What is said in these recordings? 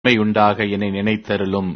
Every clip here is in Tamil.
உண்டாக என்னை நினைத்தருளும்.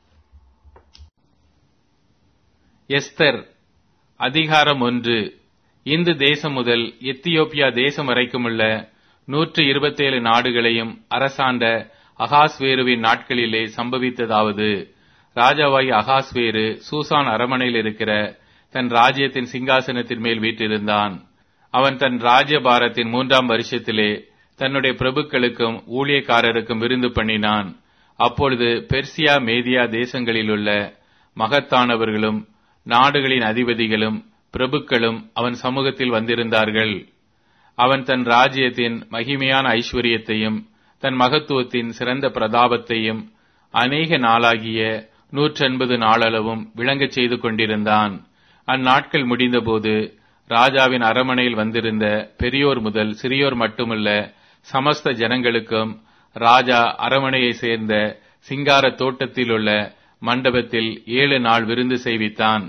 எஸ்தர் அதிகாரம் 1. இந்து தேசம் முதல் எத்தியோப்பியா தேசம் வரைக்குமுள்ள 127 நாடுகளையும் அரசாண்ட அகாஸ்வேருவின் நாட்களிலே சம்பவித்ததாவது: ராஜாவாய் அகாஸ்வேரு சூசான் அரமனையில் இருக்கிற தன் ராஜ்யத்தின் சிங்காசனத்தின் மேல் வீற்றிருந்தான். அவன் தன் ராஜ்யபாரத்தின் 3ஆம் வருஷத்திலே தன்னுடைய பிரபுக்களுக்கும் ஊழியக்காரருக்கும் விருந்து பண்ணினான். அப்பொழுது பெர்சியா மேதியா தேசங்களிலுள்ள மகத்தானவர்களும் நாடுகளின் அதிபதிகளும் பிரபுக்களும் அவன் சமூகத்தில் வந்திருந்தார்கள். அவன் தன் ராஜ்யத்தின் மகிமையான ஐஸ்வர்யத்தையும் தன் மகத்துவத்தின் சிறந்த பிரதாபத்தையும் அநேக நாளாகிய 180 நாளளவும் விளங்கச் செய்து கொண்டிருந்தான். அந்நாட்கள் முடிந்தபோது ராஜாவின் அரமனையில் வந்திருந்த பெரியோர் முதல் சிறியோர் மட்டுமல்ல, சமஸ்த ஜனங்களுக்கும் ராஜா அரமனையை சேர்ந்த சிங்கார தோட்டத்தில் உள்ள மண்டபத்தில் 7 நாள் விருந்து செய்வித்தான்.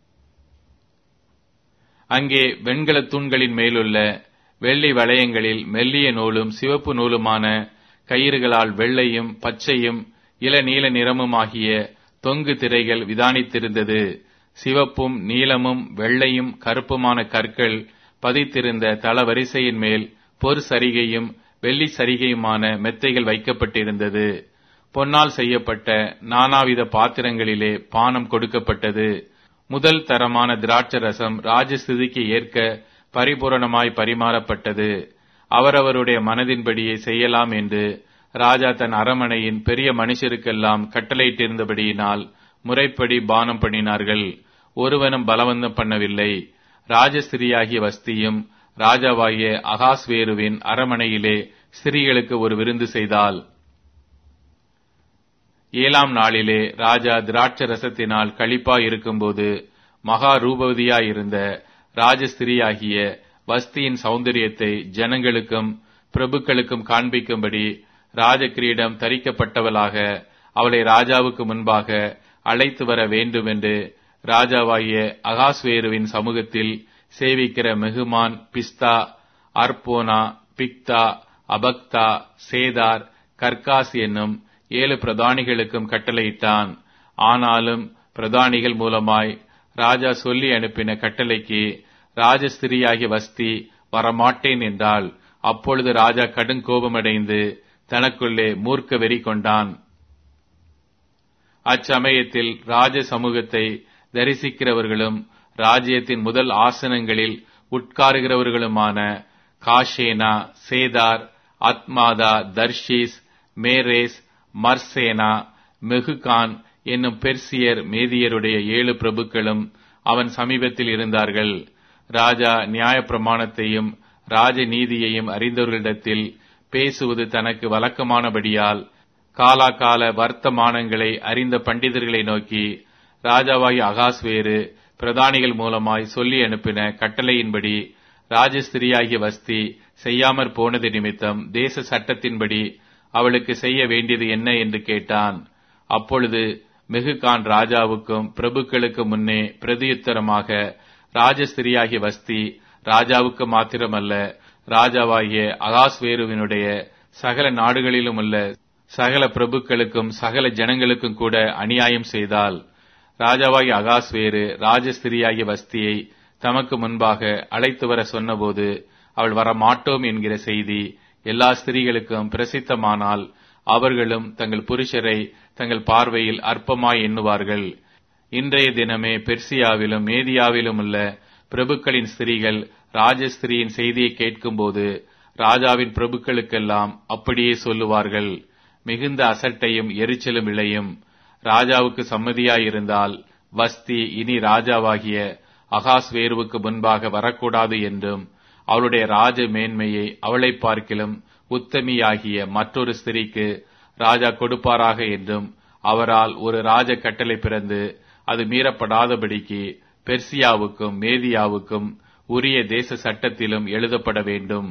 அங்கே வெண்கல தூண்களின் மேலுள்ள வெள்ளி வளையங்களில் மெல்லிய நூலும் சிவப்பு நூலுமான கயிறுகளால் வெள்ளையும் பச்சையும் இளநீல நிறமுமாகிய தொங்கு திரைகள் விதானித்திருந்தது. சிவப்பும் நீலமும் வெள்ளையும் கருப்புமான கற்கள் பதித்திருந்த தளவரிசையின் மேல் பொற் சரிகையும் வெள்ளி சரிகையுமான மெத்தைகள் வைக்கப்பட்டிருந்தது. பொன்னால் செய்யப்பட்ட நானாவித பாத்திரங்களிலே பானம் கொடுக்கப்பட்டது. முதல் தரமான திராட்சரசம் ராஜஸ்திதிக்கு ஏற்க பரிபூரணமாய் பரிமாறப்பட்டது. அவரவருடைய மனதின்படியே செய்யலாம் என்று ராஜா தன் அரமனையின் பெரிய மனுஷருக்கெல்லாம் கட்டளையிட்டிருந்தபடியினால் முறைப்படி பானம் பண்ணினார்கள். ஒருவனும் பலவந்தம் பண்ணவில்லை. ராஜஸ்திரியாகிய வஸ்தியும் ராஜாவாகிய அகாஸ்வேருவின் அரமனையிலே ஸ்திரீகளுக்கு ஒரு விருந்து செய்தாள். 7ஆம் நாளிலே ராஜா திராட்சரசத்தினால் களிப்பாய் இருக்கும்போது மகா ரூபவதியாயிருந்த ராஜஸ்திரியாகிய வஸ்தியின் சௌந்தரியத்தை ஜனங்களுக்கும் பிரபுக்களுக்கும் காண்பிக்கும்படி ராஜகிரீடம் தரிக்கப்பட்டவளாக அவளை ராஜாவுக்கு முன்பாக அழைத்து வர வேண்டும் என்று ராஜாவாகிய அகாஸ்வேருவின் சமூகத்தில் சேவிக்கிற மெகுமான், பிஸ்தா, அர்போனா, பிக்தா, அபக்தா, சேதார், கர்காஸ் என்னும் 7 பிரதானிகளுக்கும் கட்டளையிட்டான். ஆனாலும் பிரதானிகள் மூலமாய் ராஜா சொல்லி அனுப்பின கட்டளைக்கு ராஜஸ்திரியாகிய வஸ்தி வரமாட்டேன் என்றால், அப்பொழுது ராஜா கடுங்கோபமடைந்து தனக்குள்ளே மூர்க்க வெறி கொண்டான். அச்சமயத்தில் ராஜ சமூகத்தை தரிசிக்கிறவர்களும் ராஜ்யத்தின் முதல் ஆசனங்களில் உட்காருகிறவர்களுமான காஷேனா, சேதார், அத்மாதா, தர்ஷீஸ், மேரேஸ், மர்சேனா, மெகுகான் என்னும் பெர்சியர் மேதியருடைய 7 பிரபுக்களும் அவன் சமீபத்தில் இருந்தார்கள். ராஜா நியாயப்பிரமாணத்தையும் ராஜநீதியையும் அறிந்தவர்களிடத்தில் பேசுவது தனக்கு வழக்கமானபடியால் காலாகால வர்த்தமானங்களை அறிந்த பண்டிதர்களை நோக்கி, ராஜாவாகிய அகாஸ்வேரு பிரதானிகள் மூலமாய் சொல்லி அனுப்பின கட்டளையின்படி ராஜஸ்திரியாகிய வஸ்தி செய்யாமற் போனது நிமித்தம் தேச சட்டத்தின்படி அவளுக்கு செய்ய வேண்டியது என்ன என்று கேட்டான். அப்பொழுது மெகுகான் ராஜாவுக்கும் பிரபுக்களுக்கு முன்னே பிரதியுத்தரமாக, ராஜஸ்திரியாகிய வஸ்தி ராஜாவுக்கு மாத்திரமல்ல, ராஜாவாகிய அகாஸ்வேருவினுடைய சகல நாடுகளிலும் உள்ள சகல பிரபுக்களுக்கும் சகல ஜனங்களுக்கும் கூட அநியாயம் செய்தாள். ராஜாவாகிய அகாஸ்வேரு ராஜஸ்திரியாகிய வஸ்தியை தமக்கு முன்பாக அழைத்து வர சொன்னபோது அவள் வரமாட்டோம் என்கிற செய்தி எல்லா ஸ்திரீகளுக்கும் பிரசித்தமானால், அவர்களும் தங்கள் புருஷரை தங்கள் பார்வையில் அற்பமாய் எண்ணுவார்கள். இன்றைய தினமே பெர்சியாவிலும் மேதியாவிலும் உள்ள பிரபுக்களின் ஸ்திரீகள் ராஜஸ்திரியின் செய்தியை கேட்கும்போது ராஜாவின் பிரபுக்களுக்கெல்லாம் அப்படியே சொல்லுவார்கள். மிகுந்த அசட்டையும் எரிச்சலும் விளையும். ராஜாவுக்கு சம்மதியாயிருந்தால் வஸ்தி இனி ராஜாவாகிய அகாஸ்வேருவுக்கு முன்பாக வரக்கூடாது என்றும், அவளுடைய ராஜ மேன்மையை அவளை பார்க்கிலும் உத்தமியாகிய மற்றொரு ஸ்திரீக்கு ராஜா கொடுப்பாராக என்றும் அவரால் ஒரு ராஜ கட்டளை பிறந்து அது மீறப்படாதபடிக்கு பெர்சியாவுக்கும் மேதியாவுக்கும் உரிய தேச சட்டத்திலும் எழுதப்பட வேண்டும்.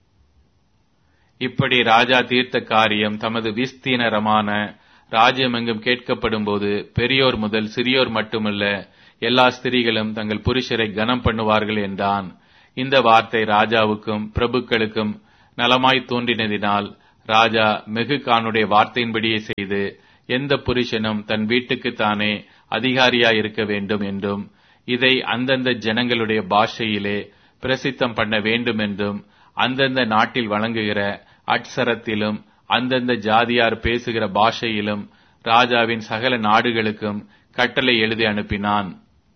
இப்படி ராஜா தீர்த்த காரியம் தமது விஸ்தீனரமான ராஜ்யமெங்கும் கேட்கப்படும் போது பெரியோர் முதல் சிறியோர் மட்டுமல்ல, எல்லா ஸ்திரீகளும் தங்கள் புருஷரை கனம் பண்ணுவார்கள் என்றான். இந்த வார்த்தை ராஜாவுக்கும் பிரபுக்களுக்கும் நலமாய் தோன்றினதினால் ராஜா மெகுகானுடைய வார்த்தையின்படியே செய்து, எந்த புருஷனும் தன் வீட்டுக்குத்தானே அதிகாரியாய் இருக்க வேண்டும் என்றும், இதை அந்தந்த ஜனங்களுடைய பாஷையிலே பிரசித்தம் பண்ண வேண்டும் என்றும், அந்தந்த நாட்டில் வழங்குகிற அட்சரத்திலும் அந்தந்த ஜாதியார் பேசுகிற பாஷையிலும் ராஜாவின் சகல நாடுகளுக்கும் கட்டளை எழுதி அனுப்பினான்.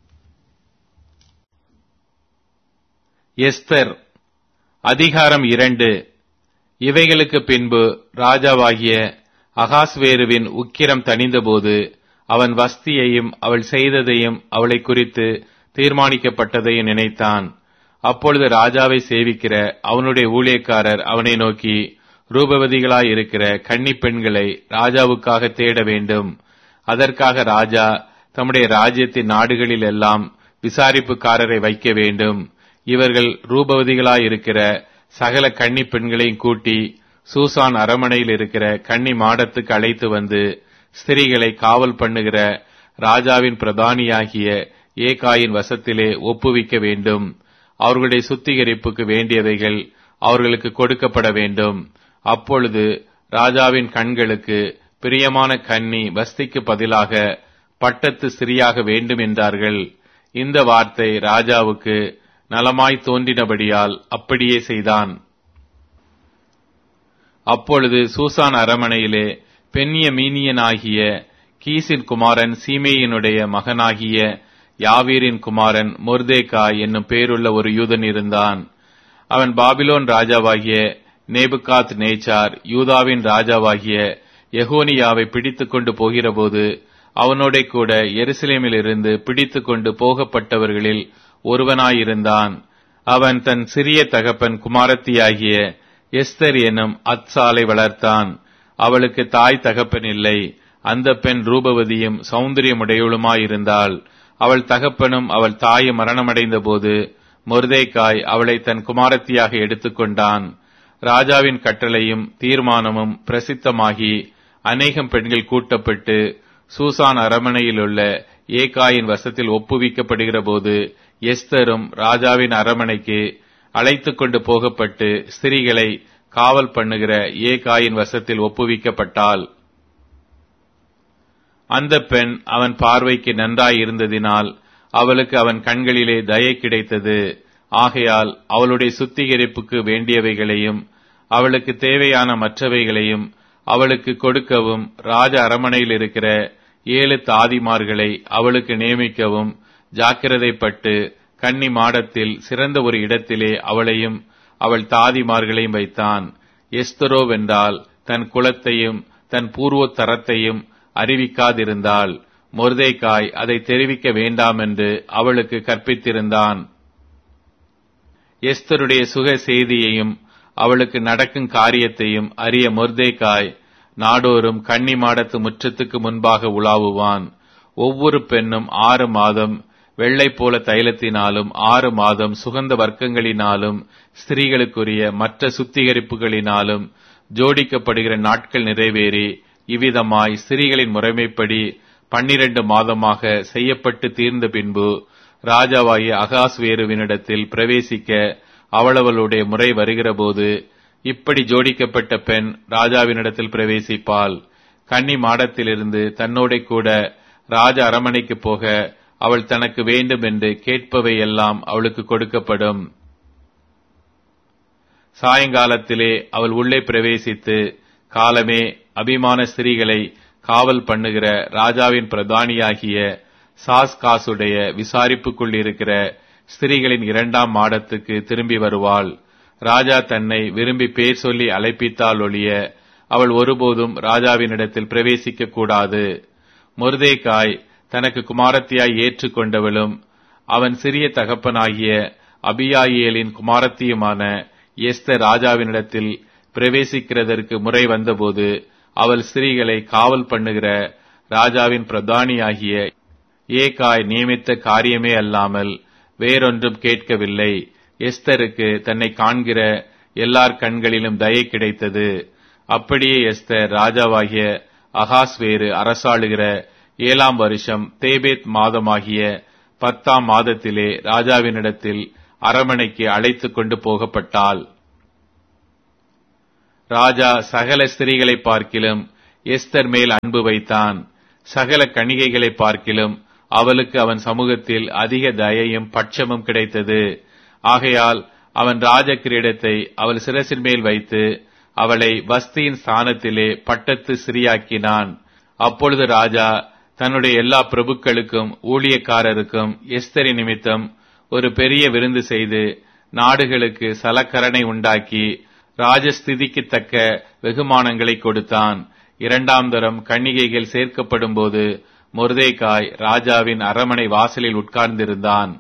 எஸ்தர் அதிகாரம் 2. இவைகளுக்கு பின்பு ராஜாவாகிய அகாஸ்வேருவின் உக்கிரம் தணிந்தபோது அவன் வஸ்தியையும் அவள் செய்ததையும் அவளை குறித்து தீர்மானிக்கப்பட்டதையும் நினைத்தான். அப்பொழுது ராஜாவை சேவிக்கிற அவனுடைய ஊழியக்காரர் அவனை நோக்கி, ரூபவதிகளாயிருக்கிற கன்னிப் பெண்களை ராஜாவுக்காக தேட வேண்டும். அதற்காக ராஜா தம்முடைய ராஜ்யத்தின் நாடுகளில் எல்லாம் விசாரிப்புக்காரரை வைக்க வேண்டும். இவர்கள் ரூபவதிகளாயிருக்கிற சகல கன்னிப் பெண்களையும் கூட்டி சூசான் அரமனையில் இருக்கிற கன்னி மாடத்துக்கு அழைத்து வந்து ஸ்திரீகளை காவல் பண்ணுகிற ராஜாவின் பிரதானியாகிய ஏகாயின் வசத்திலே ஒப்புவிக்க வேண்டும். அவர்களுடைய சுத்திகரிப்புக்கு வேண்டியவைகள் அவர்களுக்கு கொடுக்கப்பட வேண்டும். அப்பொழுது ராஜாவின் கண்களுக்கு பிரியமான கன்னி வஸ்திக்கு பதிலாக பட்டத்து ஸ்திரீயாக வேண்டும் என்றார்கள். இந்த வார்த்தை ராஜாவுக்கு நலமாய் தோன்றினபடியால் அப்படியே செய்தான். அப்பொழுது சூசான் அரமனையிலே பென்யமீனியனாகிய கீசின் குமாரன் சீமேயினுடைய மகனாகிய யாவீரின் குமாரன் மொர்தேகாய் என்னும் பேருள்ள ஒரு யூதன் இருந்தான். அவன் பாபிலோன் ராஜாவாகிய நேபுகாத் நேச்சார் யூதாவின் ராஜாவாகிய எகோனியாவை பிடித்துக் கொண்டு போகிறபோது அவனோட கூட எருசலேமிலிருந்து பிடித்துக் கொண்டு போகப்பட்டவர்களில் ஒருவனாயிருந்தான். அவன் தன் சிறிய தகப்பன் குமாரத்தியாகிய எஸ்தர் எனும் அத்சாலை வளர்த்தான். அவளுக்கு தாய் தகப்பன் இல்லை. அந்த பெண் ரூபவதியும் சௌந்தரியமுடையவளுமாயிருந்தாள். அவள் தகப்பனும் அவள் தாய் மரணமடைந்த போது மொர்தேகாய் அவளை தன் குமாரத்தியாக எடுத்துக்கொண்டான். ராஜாவின் கட்டளையும் தீர்மானமும் பிரசித்தமாகி அநேகம் பெண்கள் கூட்டப்பட்டு சூசான் அரமனையிலுள்ள ஏகாயின் வசத்தில் ஒப்புவிக்கப்படுகிற போது எஸ்தரும் ராஜாவின் அரமனைக்கு அழைத்து கொண்டு போகப்பட்டு ஸ்திரீகளை காவல் பண்ணுகிற ஏகாயின் வசத்தில் ஒப்புவிக்கப்பட்டாள். அந்த பெண் அவன் பார்வைக்கு நன்றாயிருந்ததினால் அவளுக்கு அவன் கண்களிலே தயை கிடைத்தது. ஆகையால் அவளுடைய சுத்திகரிப்புக்கு வேண்டியவைகளையும் அவளுக்கு தேவையான மற்றவைகளையும் அவளுக்கு கொடுக்கவும் ராஜ அரமனையில் இருக்கிற 7 தாதிமார்களை அவளுக்கு நியமிக்கவும் ஜாக்கிரதைப்பட்டு கன்னி மாடத்தில் சிறந்த ஒரு இடத்திலே அவளையும் அவள் தாதிமார்களையும் வைத்தான். எஸ்தரோவென்றால் தன் குலத்தையும் தன் பூர்வோத்தரத்தையும் அறிவிக்காதிருந்தாள். மொர்தேகாய் அதை தெரிவிக்க வேண்டாம் என்று அவளுக்கு கற்பித்திருந்தான். எஸ்தருடைய சுக செய்தியையும் அவளுக்கு நடக்கும் காரியத்தையும் அறிய மொர்தேகாய் நாடோறும் கன்னி மாடத்து முற்றத்துக்கு முன்பாக உலாவுவான். ஒவ்வொரு பெண்ணும் 6 மாதம் வெள்ளை போல தைலத்தினாலும் 6 மாதம் சுகந்த வர்க்கங்களினாலும் ஸ்திரீகளுக்குரிய மற்ற சுத்திகரிப்புகளினாலும் ஜோடிக்கப்படுகிற நாட்கள் நிறைவேறி இவ்விதமாய் ஸ்திரீகளின் முறைமைப்படி 12 மாதமாக செய்யப்பட்டு தீர்ந்த பின்பு ராஜாவாகிய அகாஸ்வேருவினிடத்தில் பிரவேசிக்க அவளவளுடைய முறை வருகிறபோது இப்படி ஜோடிக்கப்பட்ட பெண் ராஜாவினிடத்தில் பிரவேசிப்பாள். கன்னி மாடத்திலிருந்து தன்னோட கூட ராஜ அரமனைக்கு போக அவள் தனக்கு வேண்டும் என்று கேட்பவை எல்லாம் அவளுக்கு கொடுக்கப்படும். சாயங்காலத்திலே அவள் உள்ளே பிரவேசித்து காலமே அபிமான ஸ்திரீகளை காவல் பண்ணுகிற ராஜாவின் பிரதானியாகிய சாஸ்காசுடைய விசாரிப்புக்குள் இருக்கிற ஸ்திரீகளின் 2ஆம் மாடத்துக்கு திரும்பி வருவாள். ராஜா தன்னை விரும்பி பேர் சொல்லி அழைப்பித்தால் ஒழிய அவள் ஒருபோதும் ராஜாவினிடத்தில் பிரவேசிக்க கூடாது. மொர்தேகாய் தனக்கு குமாரத்தியாய் ஏற்றுக்கொண்டவளும் அவன் சிறிய தகப்பனாகிய அபியாயேலின் குமாரத்தியுமான எஸ்தர் ராஜாவினிடத்தில் பிரவேசிக்கிறதற்கு முறை வந்தபோது அவள் ஸ்திரீகளை காவல் பண்ணுகிற ராஜாவின் பிரதானியாகிய ஏகாய் நியமித்த காரியமே அல்லாமல் வேறொன்றும் கேட்கவில்லை. எஸ்தருக்கு தன்னை காண்கிற எல்லார் கண்களிலும் தயை கிடைத்தது. அப்படியே எஸ்தர் ராஜாவாகிய அகாஸ்வேரு அரசாளுகிற 7ஆம் வருஷம் தேபேத் மாதமாகிய 10ஆம் மாதத்திலே ராஜாவினிடத்தில் அரமனைக்கு அழைத்து கொண்டு போகப்பட்டாள். ராஜா சகல ஸ்திரீகளை பார்க்கிலும் எஸ்தர் மேல் அன்பு வைத்தான். சகல கன்னிகைகளை பார்க்கிலும் அவளுக்கு அவன் சமூகத்தில் அதிக தயையும் பட்சமும் கிடைத்தது. ஆகையால் அவன் ராஜ கிரீடத்தை அவள் சிரசின் மேல் வைத்து அவளை வஸ்தியின் ஸ்தானத்திலே பட்டத்து சிறியாக்கினான். அப்பொழுது ராஜா தன்னுடைய எல்லா பிரபுக்களுக்கும் ஊழியக்காரருக்கும் எஸ்தரி நிமித்தம் ஒரு பெரிய விருந்து செய்து நாடுகளுக்கு சலக்கரணை உண்டாக்கி ராஜஸ்திதிக்கு தக்க வெகுமானங்களை கொடுத்தான். இரண்டாம் தரம் கன்னிகைகள் சேர்க்கப்படும் போது மொர்தேகாய் ராஜாவின் அரமனை வாசலில் உட்கார்ந்திருந்தான்.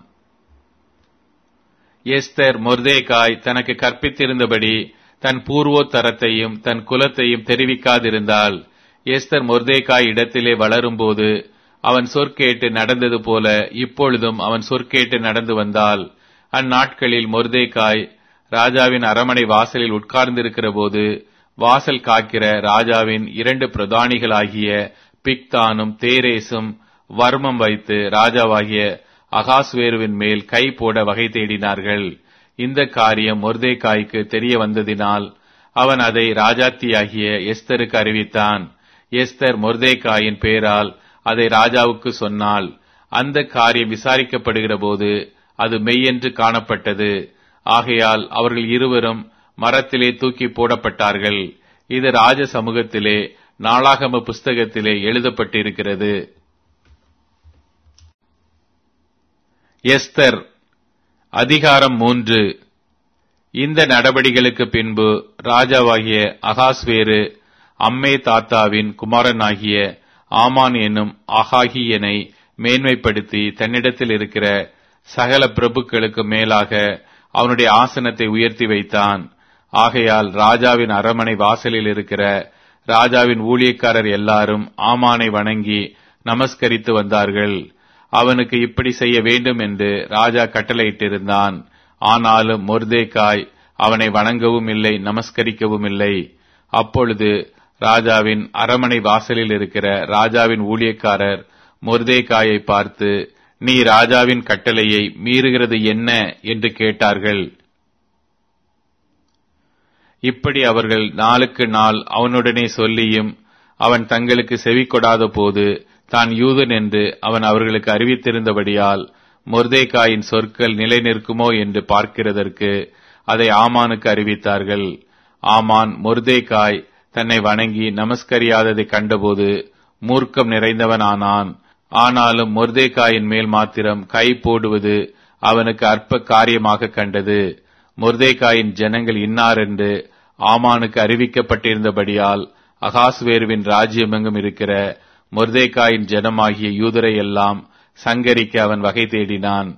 எஸ்தர் மொர்தேகாய் தனக்கு கற்பித்திருந்தபடி தன் பூர்வோத்தரத்தையும் தன் குலத்தையும் தெரிவிக்காதிருந்தாள். எஸ்தர் மொர்தேகாய் இடத்திலே வளரும்போது அவன் சொற்கேட்டு நடந்தது போல இப்பொழுதும் அவன் சொற்கேட்டு நடந்து வந்தாள். அந்நாட்களில் மொர்தேகாய் ராஜாவின் அரமனை வாசலில் உட்கார்ந்திருக்கிற போது வாசல் காக்கிற ராஜாவின் 2 பிரதானிகளாகிய பிக்தானும் தேரேசும் வர்மம் வைத்து ராஜாவாகிய அகாஸ்வேருவின் மேல் கை போட வகை தேடினார்கள். இந்த காரியம் மொர்தேகாய்க்கு தெரிய வந்ததினால் அவன் அதை ராஜாத்தியாகிய எஸ்தருக்கு அறிவித்தான். எஸ்தர் மொர்தேகாயின் பேரால் அதை ராஜாவுக்கு சொன்னாள். அந்த காரியம் விசாரிக்கப்படுகிற போது அது மெய்யென்று காணப்பட்டது. ஆகையால் அவர்கள் இருவரும் மரத்திலே தூக்கி போடப்பட்டார்கள். இது ராஜ சமூகத்திலே நாளாகம புஸ்தகத்திலே எழுதப்பட்டிருக்கிறது. எஸ்தர் அதிகாரம் 3. இந்த நடபடிகளுக்கு பின்பு ராஜாவாகிய அகாஸ்வேரு அம்மே தாத்தாவின் குமாரனாகிய ஆமான் என்னும் அகாகியனை மேன்மைப்படுத்தி தன்னிடத்தில் இருக்கிற சகல பிரபுக்களுக்கு மேலாக அவனுடைய ஆசனத்தை உயர்த்தி வைத்தான். ஆகையால் ராஜாவின் அரமனை வாசலில் இருக்கிற ராஜாவின் ஊழியக்காரர் எல்லாரும் ஆமானை வணங்கி நமஸ்கரித்து வந்தார்கள். அவனுக்கு இப்படி செய்ய வேண்டும் என்று ராஜா கட்டளையிட்டிருந்தான். ஆனாலும் மொர்தேகாய் அவனை வணங்கவும் இல்லை, நமஸ்கரிக்கவும் இல்லை. அப்பொழுது ராஜாவின் அரமனை வாசலில் இருக்கிற ராஜாவின் ஊழியக்காரர் மொர்தேகாயை பார்த்து, நீ ராஜாவின் கட்டளையை மீறுகிறது என்ன என்று கேட்டார்கள். இப்படி அவர்கள் நாளுக்கு நாள் அவனுடனே சொல்லியும் அவன் தங்களுக்கு செவி கொடாத போது தான் யூதன் என்று அவன் அவர்களுக்கு அறிவித்திருந்தபடியால் மொர்தேகாயின் சொற்கள் நிலை நிற்குமோ என்று பார்க்கிறதற்கு அதை ஆமானுக்கு அறிவித்தார்கள். ஆமான் மொர்தேகாய் தன்னை வணங்கி நமஸ்கரியாததை கண்டபோது மூர்க்கம் நிறைந்தவனானான். ஆனாலும் மொர்தேகாயின் மேல் மாத்திரம் கை போடுவது அவனுக்கு அற்ப காரியமாக கண்டது. மொர்தேகாயின் ஜனங்கள் இன்னாரென்று ஆமானுக்கு அறிவிக்கப்பட்டிருந்தபடியால் அகாஸ்வேருவின் ராஜ்யமெங்கும் இருக்கிற மொர்தேகாயின் ஜனமாகிய யூதரை எல்லாம் சங்கரிக்க அவன் வகை தேடினான்.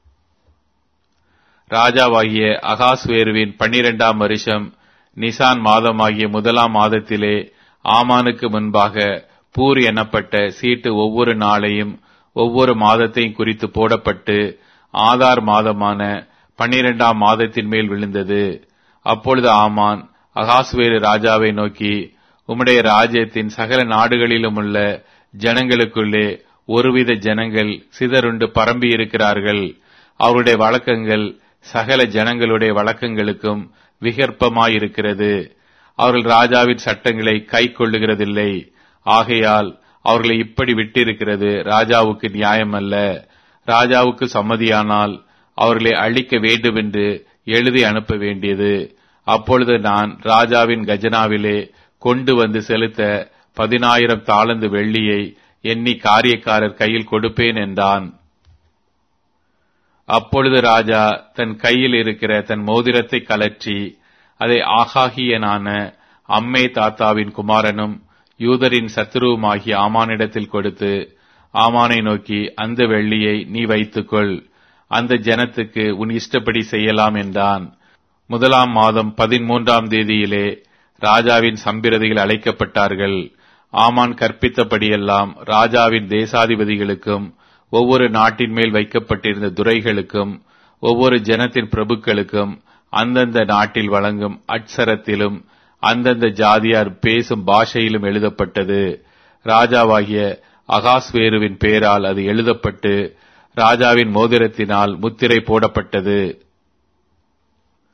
ராஜாவாகிய அகாஸ்வேருவின் 12ஆம் வருஷம் நிசான் மாதமாகிய 1ஆம் மாதத்திலே ஆமானுக்கு முன்பாக பூர் எனப்பட்ட சீட்டு ஒவ்வொரு நாளையும் ஒவ்வொரு மாதத்தையும் குறித்து போடப்பட்டு ஆதார் மாதமான 12ஆம் மாதத்தின் மேல் விழுந்தது. அப்பொழுது ஆமான் அகாஸ்வேரு ராஜாவை நோக்கி, உம்முடைய ராஜ்யத்தின் சகல நாடுகளிலும் உள்ள ஜனங்களுக்குள்ளே ஒருவித ஜனங்கள் சிதறுண்டு பரம்பி இருக்கிறார்கள். அவருடைய வழக்கங்கள் சகல ஜனங்களுடைய வழக்கங்களுக்கும் விகற்பமாயிருக்கிறது. அவர்கள் ராஜாவின் சட்டங்களை கை கொள்ளுகிறதில்லை. ஆகையால் அவர்களை இப்படி விட்டிருக்கிறது ராஜாவுக்கு நியாயமல்ல. ராஜாவுக்கு சம்மதியானால் அவர்களை அழிக்க வேண்டுமென்று எழுதி அனுப்ப வேண்டியது. அப்பொழுது நான் ராஜாவின் கஜனாவிலே கொண்டு வந்து செலுத்த 10,000 தாலந்து வெள்ளியை எண்ணி காரியக்காரர் கையில் கொடுப்பேன் என்றான். அப்பொழுது ராஜா தன் கையில் இருக்கிற தன் மோதிரத்தை கலற்றி அதை ஆகாகியனான அம்மே தாத்தாவின் குமாரனும் யூதரின் சத்துருவுமாகிய ஆமானிடத்தில் கொடுத்து, ஆமானை நோக்கி, அந்த வெள்ளியை நீ வைத்துக்கொள், அந்த ஜனத்துக்கு உன் இஷ்டப்படி செய்யலாம் என்றான். 1ஆம் மாதம் 13ஆம் தேதியிலே ராஜாவின் சம்பிரதிகள் அழைக்கப்பட்டார்கள். ஆமான் கற்பித்தபடியெல்லாம் ராஜாவின் தேசாதிபதிகளுக்கும் ஒவ்வொரு நாட்டின் மேல் வைக்கப்பட்டிருந்த துரைகளுக்கும் ஒவ்வொரு ஜனத்தின் பிரபுக்களுக்கும் அந்தந்த நாட்டில் வழங்கும் அட்சரத்திலும் அந்தந்த ஜாதியார் பேசும் பாஷையிலும் எழுதப்பட்டது. ராஜாவாகிய அகாஸ்வேருவின் பேரால் அது எழுதப்பட்டு ராஜாவின் மோதிரத்தினால் முத்திரை போடப்பட்டது.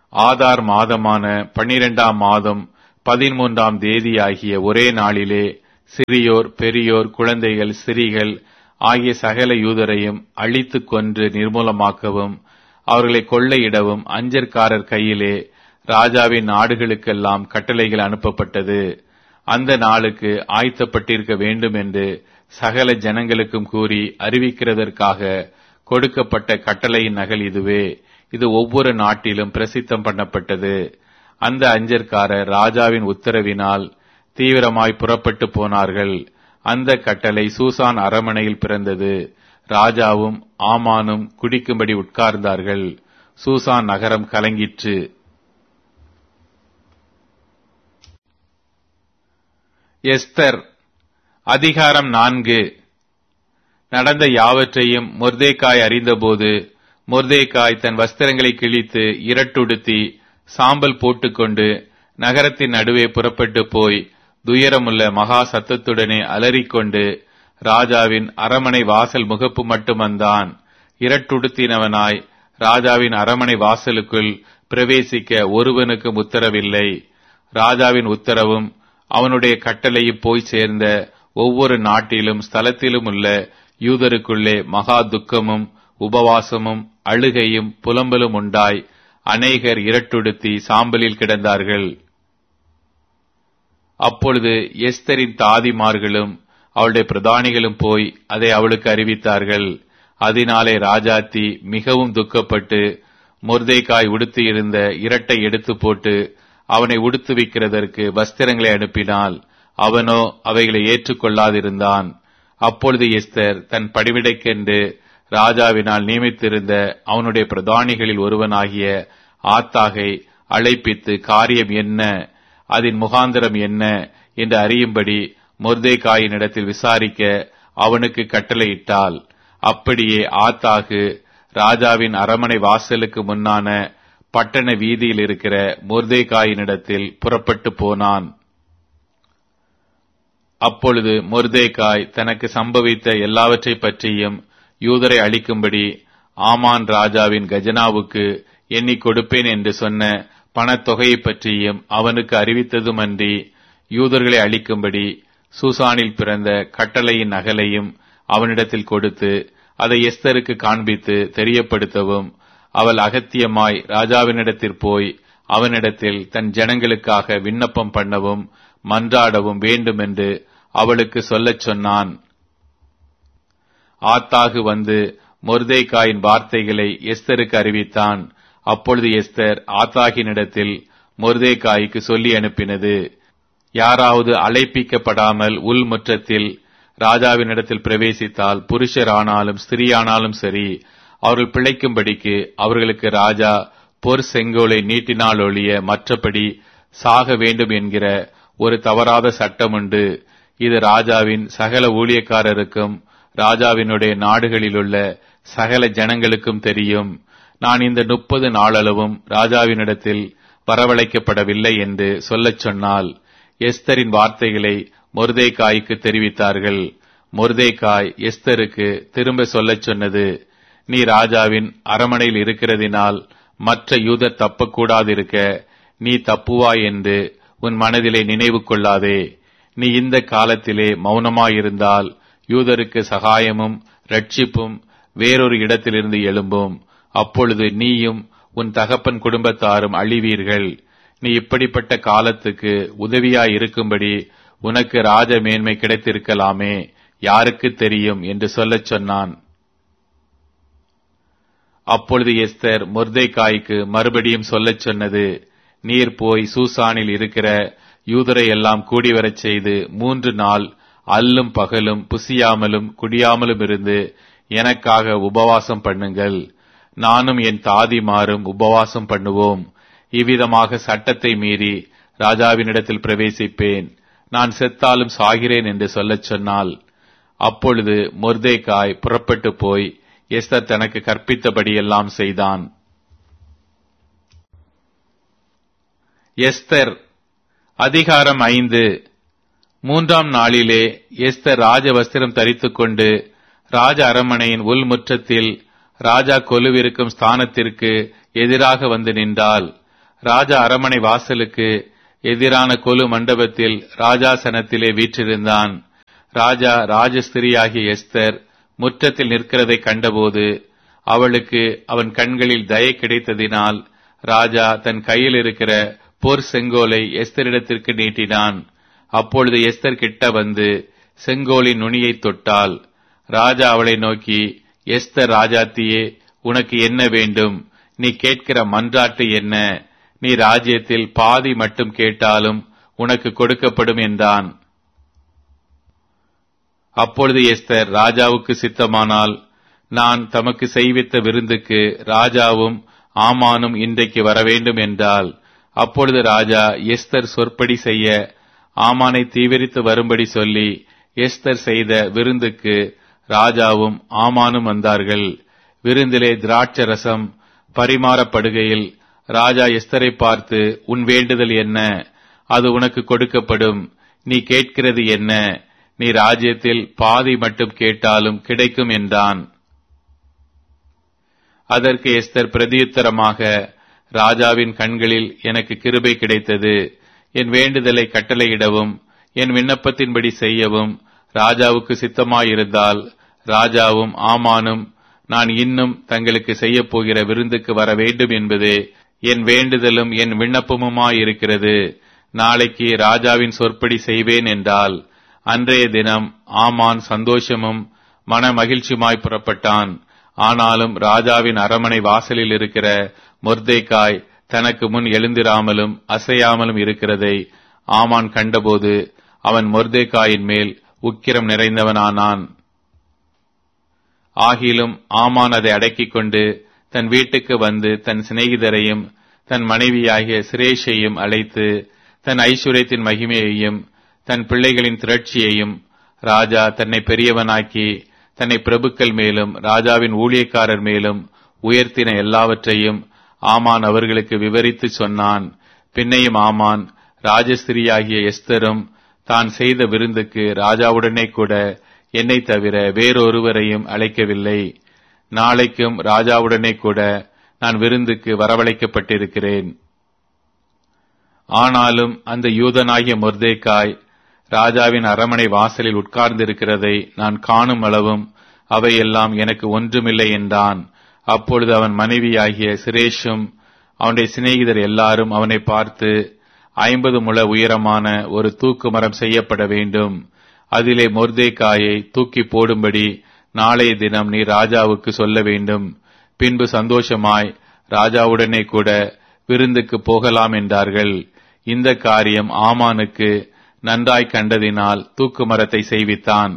ஆதார் மாதமான 12ஆம் மாதம் 13ஆம் தேதியாகிய ஒரே நாளிலே சிறியோர் பெரியோர் குழந்தைகள் ஸ்திரீகள் ஆகிய சகல யூதரையும் அழித்துக் கொன்று நிர்மூலமாக்கவும் அவர்களை கொள்ளையிடவும் அஞ்சற்காரர் கையிலே ராஜாவின் நாடுகளுக்கெல்லாம் கட்டளைகள் அனுப்பப்பட்டது. அந்த நாளுக்கு ஆயத்தப்பட்டிருக்க வேண்டும் என்று சகல ஜனங்களுக்கும் கூறி அறிவிக்கிறதற்காக கொடுக்கப்பட்ட கட்டளையின் நகல் இதுவே. இது ஒவ்வொரு நாட்டிலும் பிரசித்தம் பண்ணப்பட்டது. அந்த அஞ்சற்காரர் ராஜாவின் உத்தரவினால் தீவிரமாய் புறப்பட்டு போனார்கள். அந்த கட்டளை சூசான் அரமனையில் பிறந்தது. ராஜாவும் ஆமானும் குடிக்கும்படி உட்கார்ந்தார்கள். சூசான் நகரம் கலங்கிற்று. எஸ்தர் அதிகாரம் 4. நடந்த யாவற்றையும் மொர்தேக்காய் அறிந்தபோது மொர்தேக்காய் தன் வஸ்திரங்களை கிழித்து இரட்டுடுத்தி சாம்பல் போட்டுக்கொண்டு நகரத்தின் நடுவே புறப்பட்டு போய் துயரமுள்ள மகா சத்தத்துடனே அலறிக்கொண்டு ராஜாவின் அரமனை வாசல் முகப்பு மட்டும் வந்தான். இரட்டுடுத்தினவனாய் ராஜாவின் அரமனை வாசலுக்குள் பிரவேசிக்க ஒருவனுக்கும் உத்தரவில்லை. ராஜாவின் உத்தரவும் அவனுடைய கட்டளையும் போய் சேர்ந்த ஒவ்வொரு நாட்டிலும் ஸ்தலத்திலும் உள்ள யூதருக்குள்ளே மகா துக்கமும் உபவாசமும் அழுகையும் புலம்பலும் உண்டாய் அநேகர் இரட்டுடுத்தி சாம்பலில் கிடந்தார்கள். அப்பொழுது எஸ்தரின் தாதிமார்களும் அவளுடைய பிரதானிகளும் போய் அதை அவளுக்கு அறிவித்தார்கள். அதனாலே ராஜாத்தி மிகவும் துக்கப்பட்டு மொர்தேக்காய் உடுத்தியிருந்த இரட்டை எடுத்து போட்டு அவனை உடுத்துவிக்கிறதற்கு வஸ்திரங்களை அனுப்பினாள். அவனோ அவைகளை ஏற்றுக்கொள்ளாதிருந்தான். அப்பொழுது எஸ்தர் தன் பணிவிடைக்கென்று ராஜாவினால் நியமித்திருந்த அவனுடைய பிரதானிகளில் ஒருவனாகிய ஆத்தாகை அழைப்பித்து காரியம் என்ன, அதன் முகாந்திரம் என்ன என்று அறியும்படி மொர்தேக்காயினிடத்தில் விசாரிக்க அவனுக்கு கட்டளையிட்டாள். அப்படியே ஆத்தாகு ராஜாவின் அரமனை வாசலுக்கு முன்னான பட்டண வீதியில் இருக்கிற மொர்தேக்காயினிடத்தில் புறப்பட்டு போனான். அப்பொழுது மொர்தேக்காய் தனக்கு சம்பவித்த எல்லாவற்றை பற்றியும் யூதரை அழிக்கும்படி ஆமான் ராஜாவின் கஜனாவுக்கு எண்ணிக் கொடுப்பேன் என்று சொன்ன பணத்தொகையை பற்றியும் அவனுக்கு அறிவித்ததுமன்றி யூதர்களை அழிக்கும்படி சூசானில் பிறந்த கட்டளையின் நகலையும் அவனிடத்தில் கொடுத்து அதை எஸ்தருக்கு காண்பித்து தெரியப்படுத்தவும் அவள் அகத்தியமாய் ராஜாவினிடத்தில் போய் அவனிடத்தில் தன் ஜனங்களுக்காக விண்ணப்பம் பண்ணவும் மன்றாடவும் வேண்டும் என்று அவளுக்கு சொல்லச் சொன்னான். ஆத்தாகு வந்து மொர்தேக்காயின் வார்த்தைகளை எஸ்தருக்கு அறிவித்தான். அப்பொழுது எஸ்தர் ஆத்தாகினிடத்தில் மொர்தேக்காய்க்கு சொல்லி அனுப்பினது, யாராவது அழைப்பிக்கப்படாமல் உள்முற்றத்தில் ராஜாவினிடத்தில் பிரவேசித்தால் புருஷரானாலும் ஸ்திரீயானாலும் சரி, அவர்கள் பிழைக்கும்படிக்கு அவர்களுக்கு ராஜா பொற் செங்கோலை நீட்டினால் ஒழிய மற்றபடி சாக வேண்டும் என்கிற ஒரு தவறாத சட்டம் உண்டு. இது ராஜாவின் சகல ஊழியக்காரருக்கும் ராஜாவினுடைய நாடுகளிலுள்ள சகல ஜனங்களுக்கும் தெரியும். நான் இந்த 30 நாளளவும் ராஜாவினிடத்தில் வரவழைக்கப்படவில்லை என்று சொல்லச் சொன்னால் எஸ்தரின் வார்த்தைகளை மொர்தேக்காய்க்கு தெரிவித்தார்கள். மொர்தேக்காய் எஸ்தருக்கு திரும்ப சொல்லச் சொன்னது, நீ ராஜாவின் அரமனையில் இருக்கிறதினால் மற்ற யூதர் தப்பக்கூடாதிருக்க நீ தப்புவாய் என்று உன் மனதிலே நினைவு கொள்ளாதே. நீ இந்த காலத்திலே மௌனமாயிருந்தால் யூதருக்கு சகாயமும் ரட்சிப்பும் வேறொரு இடத்திலிருந்து எழும்பும். அப்பொழுது நீயும் உன் தகப்பன் குடும்பத்தாரும் அழிவீர்கள். நீ இப்படிப்பட்ட காலத்துக்கு உதவியாய் இருக்கும்படி உனக்கு ராஜ மேன்மை கிடைத்திருக்கலாமே, யாருக்கு தெரியும் என்று சொல்லச் சொன்னான். அப்பொழுது எஸ்தர் மொர்தேக்காய்க்கு மறுபடியும் சொல்லச் சொன்னது, நீர் போய் சூசானில் இருக்கிற யூதரை எல்லாம் கூடிவரச் செய்து 3 நாள் அல்லும் பகலும் புசியாமலும் குடியாமலும் இருந்து எனக்காக உபவாசம் பண்ணுங்கள். நானும் என் தாதிமாரும் உபவாசம் பண்ணுவோம். இவ்விதமாக சட்டத்தை மீறி ராஜாவினிடத்தில் பிரவேசிப்பேன். நான் செத்தாலும் சாகிறேன் என்று சொல்லச் சொன்னாள். அப்பொழுது மொர்தேக்காய் புறப்பட்டு போய் எஸ்தர் தனக்கு கற்பித்தபடியெல்லாம் செய்தான். எஸ்தர் அதிகாரம் 5. 3ஆம் நாளிலே எஸ்தர் ராஜ வஸ்திரம் தரித்துக் கொண்டு ராஜ அரமனையின் உள்முற்றத்தில் ராஜா கொலுவிருக்கும் ஸ்தானத்திற்கு எதிராக வந்து நின்றாள். ராஜா அரமனை வாசலுக்கு எதிரான கொலு மண்டபத்தில் ராஜாசனத்திலே வீற்றிருந்தான். ராஜா ராஜஸ்திரியாகிய எஸ்தர் முற்றத்தில் நிற்கிறதை கண்டபோது அவளுக்கு அவன் கண்களில் தயை கிடைத்ததினால் ராஜா தன் கையில் இருக்கிற போர் செங்கோலை எஸ்தரிடத்திற்கு நீட்டினான். அப்பொழுது எஸ்தர் கிட்ட வந்து செங்கோலின் நுனியை தொட்டாள். ராஜா அவளை நோக்கி, எஸ்தர் ராஜாத்தியே, உனக்கு என்ன வேண்டும்? நீ கேட்கிற மன்றாட்டு என்ன? நீ ராஜ்யத்தில் பாதி மட்டும் கேட்டாலும் உனக்கு கொடுக்கப்படும் என்றான். அப்பொழுது எஸ்தர் ராஜாவுக்கு சித்தமானால், நான் தமக்கு செய்வித்த விருந்துக்கு ராஜாவும் ஆமானும் இன்றைக்கு வரவேண்டும் என்றாள். அப்பொழுது ராஜா எஸ்தர் சொற்படி செய்ய ஆமானை தீவிரித்து வரும்படி சொல்லி எஸ்தர் செய்த விருந்துக்கு ராஜாவும் ஆமானும் வந்தார்கள். விருந்திலே திராட்சரசம் பரிமாறப்படுகையில் ராஜா எஸ்தரை பார்த்து, உன் வேண்டுதல் என்ன? அது உனக்கு கொடுக்கப்படும். நீ கேட்கிறது என்ன? நீ ராஜ்யத்தில் பாதி மட்டும் கேட்டாலும் கிடைக்கும் என்றான். அதற்கு எஸ்தர் பிரதியுத்தரமாக, ராஜாவின் கண்களில் எனக்கு கிருபை கிடைத்தது. என் வேண்டுதலை கட்டளையிடவும் என் விண்ணப்பத்தின்படி செய்யவும் ராஜாவுக்கு சித்தமாயிருந்தால் ராஜாவும் ஆமானும் நான் இன்னும் தங்களுக்கு செய்யப் போகிற விருந்துக்கு வர வேண்டும் என்பதே என் வேண்டுதலும் என் விண்ணப்பமுமாயிருக்கிறது. நாளைக்கு ராஜாவின் சொற்படி செய்வேன் என்றால், அன்றைய தினம் ஆமான் சந்தோஷமும் மன மகிழ்ச்சியுமாய் புறப்பட்டான். ஆனாலும் ராஜாவின் அரமனை வாசலில் இருக்கிற மொர்தெகாய் தனக்கு முன் எழுந்திராமலும் அசையாமலும் இருக்கிறதை ஆமான் கண்டபோது அவன் மொர்தெகாயின் மேல் உக்கிரம் நிறைந்தவனானான். ஆகிலும் ஆமான் அதை அடக்கிக் கொண்டு தன் வீட்டுக்கு வந்து தன் சிநேகிதரையும் தன் மனைவியாகிய சிரேஷையும் அழைத்து தன் ஐஸ்வர்யத்தின் மகிமையையும் தன் பிள்ளைகளின் திரட்சியையும் ராஜா தன்னை பெரியவனாக்கி தன்னை பிரபுக்கள் மேலும் ராஜாவின் ஊழியக்காரர் மேலும் உயர்த்தின எல்லாவற்றையும் ஆமான் அவர்களுக்கு விவரித்து சொன்னான். பின்னையும் ஆமான் ராஜஸ்திரியாகிய எஸ்தரும் தான் செய்த விருந்துக்கு ராஜாவுடனே கூட என்னை தவிர வேறொருவரையும் அழைக்கவில்லை. நாளைக்கும் ராஜாவுடனே கூட நான் விருந்துக்கு வரவழைக்கப்பட்டிருக்கிறேன். ஆனாலும் அந்த யூதனாகிய மொர்தெகாய் ராஜாவின் அரமனை வாசலில் உட்கார்ந்திருக்கிறதை நான் காணும் அளவும் அவையெல்லாம் எனக்கு ஒன்றுமில்லை என்றான். அப்பொழுது அவன் மனைவியாகிய சிரேஷும் அவனுடைய சிநேகிதர் எல்லாரும் அவனை பார்த்து, 50 முழ உயரமான ஒரு தூக்கு மரம் செய்யப்பட வேண்டும். அதிலே மொர்தெகாயை தூக்கி போடும்படி நாளைய தினம் நீ ராஜாவுக்கு சொல்ல வேண்டும். பின்பு சந்தோஷமாய் ராஜாவுடனே கூட விருந்துக்கு போகலாம் என்றார்கள். இந்த காரியம் ஆமானுக்கு நன்றாய் கண்டதினால் தூக்கு மரத்தை செய்வித்தான்.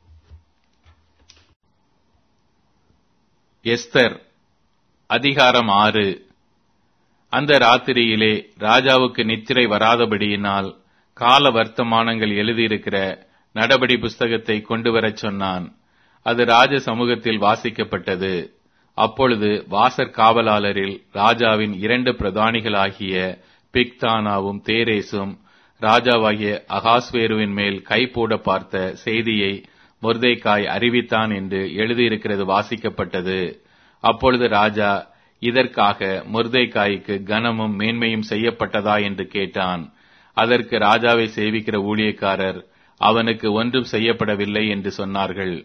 எஸ்தர் அதிகாரம் 6. அந்த ராத்திரியிலே ராஜாவுக்கு நித்திரை வராதபடியினால் கால வர்த்தமானங்கள் எழுதியிருக்கிற நடபடி புஸ்தகத்தை கொண்டு வரச் சொன்னான். அது ராஜ சமூகத்தில் வாசிக்கப்பட்டது. அப்பொழுது வாசற் காவலாளரில் ராஜாவின் 2 பிரதானிகளாகிய பிக்தானாவும் தேரேசும் ராஜாவாகிய அகாஸ்வேருவின் மேல் கை போட பார்த்த செய்தியை மொர்தெகாய் அறிவித்தான் என்று எழுதியிருக்கிறது வாசிக்கப்பட்டது. அப்பொழுது ராஜா, இதற்காக மொர்தெகாய்க்கு கனமும் மேன்மையும் செய்யப்பட்டதா என்று கேட்டான். அதற்கு ராஜாவை சேவிக்கிற ஊழியக்காரர், அவனுக்கு ஒன்றும் செய்யப்படவில்லை என்று சொன்னார்கள்.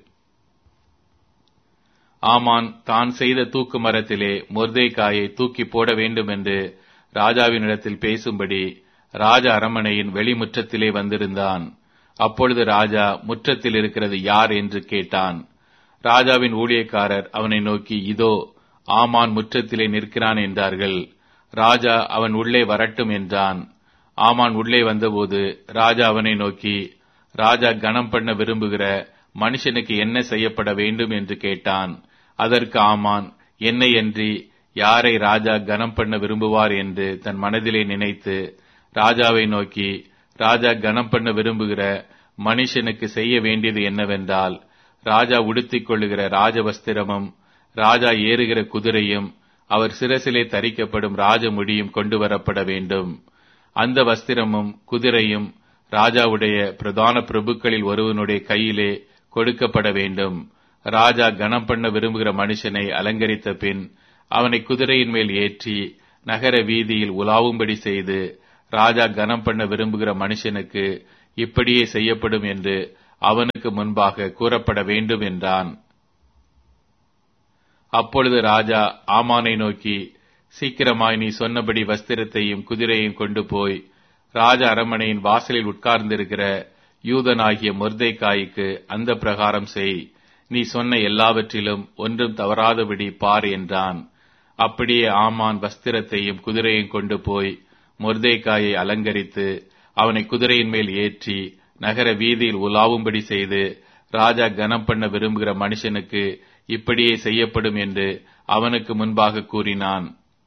ஆமான் தான் செய்த தூக்கு மரத்திலே மொர்தெகாயை தூக்கி போட வேண்டும் என்று ராஜாவினிடத்தில் பேசும்படி ராஜ அரமனையின் வெளிமுற்றத்திலே வந்திருந்தான். அப்பொழுது ராஜா, முற்றத்தில் இருக்கிறது யார் என்று கேட்டான். ராஜாவின் ஊழியக்காரர் அவனை நோக்கி, இதோ ஆமான் முற்றத்திலே நிற்கிறான் என்றார்கள். ராஜா, அவன் உள்ளே வரட்டும் என்றான். ஆமான் உள்ளே வந்தபோது ராஜா அவனை நோக்கி, ராஜா கனம் பண்ண விரும்புகிற மனுஷனுக்கு என்ன செய்யப்பட வேண்டும் என்று கேட்டான். அதற்கு ஆமான், என்னையன்றி யாரை ராஜா கனம் பண்ண விரும்புவார் என்று தன் மனதிலே நினைத்து ராஜாவை நோக்கி, ராஜா கனம் பண்ண விரும்புகிற மனுஷனுக்கு செய்ய வேண்டியது என்னவென்றால், ராஜா உடுத்திக் கொள்ளுகிற ராஜவஸ்திரமும் ராஜா ஏறுகிற குதிரையும் அவர் சிரசிலே தரிக்கப்படும் ராஜ முடியும் கொண்டு வரப்பட வேண்டும். அந்த வஸ்திரமும் குதிரையும் ராஜாவுடைய பிரதான பிரபுக்களில் ஒருவனுடைய கையிலே கொடுக்கப்பட வேண்டும். ராஜா கனம் பண்ண விரும்புகிற மனுஷனை அலங்கரித்த பின் அவனை குதிரையின் மேல் ஏற்றி நகர வீதியில் உலாவும்படி செய்து ராஜா கனம் பண்ண விரும்புகிற மனுஷனுக்கு இப்படியே செய்யப்படும் என்று அவனுக்கு முன்பாக கூறப்பட வேண்டும் என்றான். அப்பொழுது ராஜா ஆமானை நோக்கி, சீக்கிரமாய் நீ சொன்னபடி வஸ்திரத்தையும் குதிரையும் கொண்டு போய் ராஜ அரமனையின் வாசலில் உட்கார்ந்திருக்கிற யூதனாகிய மொர்தெகாய்க்கு அந்த பிரகாரம் செய். நீ சொன்ன எல்லாவற்றிலும் ஒன்றும் தவறாதபடி பார் என்றான். அப்படியே ஆமான் வஸ்திரத்தையும் குதிரையும் கொண்டு போய் மொர்தெகாயை அலங்கரித்து அவனை குதிரையின் மேல் ஏற்றி நகர வீதியில் உலாவும்படி செய்து ராஜா கனம் பண்ண விரும்புகிற மனுஷனுக்கு இப்படியே செய்யப்படும் என்று அவனுக்கு முன்பாக கூறினான்.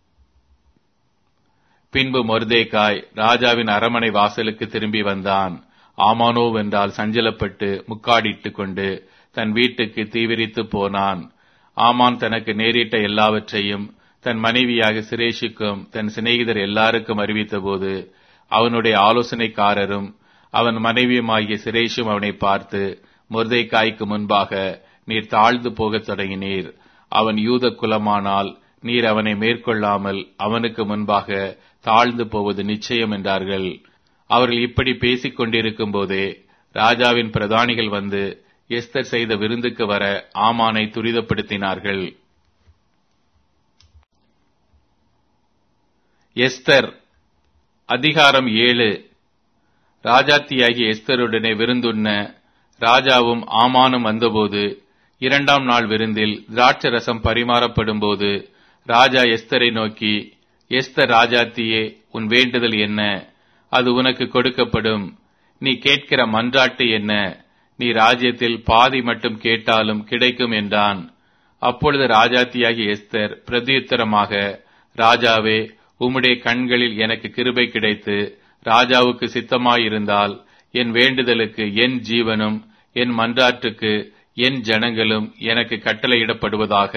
பின்பு மொர்தெகாய் ராஜாவின் அரமனை வாசலுக்கு திரும்பி வந்தான். ஆமானோ வென்றால் சஞ்சலப்பட்டு முக்காடிட்டுக் கொண்டு தன் வீட்டுக்கு தீவிரித்து போனான். ஆமான் தனக்கு நேரிட்ட எல்லாவற்றையும் தன் மனைவியாக சிரேஷுக்கும் தன் சிநேகிதர் எல்லாருக்கும் அறிவித்தபோது அவனுடைய ஆலோசனைக்காரரும் அவன் மனைவியுமாகிய சிரேஷும் அவனை பார்த்து, மொர்தெகாய்க்கு முன்பாக நீர் தாழ்ந்து போகத் தொடங்கினீர். அவன் யூத குலமானால் நீர் அவனை மேற்கொள்ளாமல் அவனுக்கு முன்பாக தாழ்ந்து போவது நிச்சயம் என்றார்கள். அவர்கள் இப்படி பேசிக் கொண்டிருக்கும் போதே ராஜாவின் பிரதானிகள் வந்து எஸ்தர் செய்த விருந்துக்கு வர ஆமானை துரிதப்படுத்தினார்கள். எஸ்தர் அதிகாரம் 7. ராஜாத்தியாகிய எஸ்தருடனே விருந்துண்ண ராஜாவும் ஆமானும் வந்தபோது 2ஆம் நாள் விருந்தில் திராட்சரசம் பரிமாறப்படும் போது ராஜா எஸ்தரை நோக்கி, எஸ்தர் ராஜாத்தியே, உன் வேண்டுதல் என்ன? அது உனக்கு கொடுக்கப்படும். நீ கேட்கிற மன்றாட்டு என்ன? நீ ராஜ்யத்தில் பாதி மட்டும் கேட்டாலும் கிடைக்கும் என்றான். அப்பொழுது ராஜாத்தியாகிய எஸ்தர் பிரதியுத்தரமாக, ராஜாவே, உம்முடைய கண்களில் எனக்கு கிருபை கிடைத்து ராஜாவுக்கு சித்தமாயிருந்தால் என் வேண்டுதலுக்கு என் ஜீவனும் என் மன்றாட்டுக்கு என் ஜனங்களும் எனக்கு கட்டளையிடப்படுவதாக.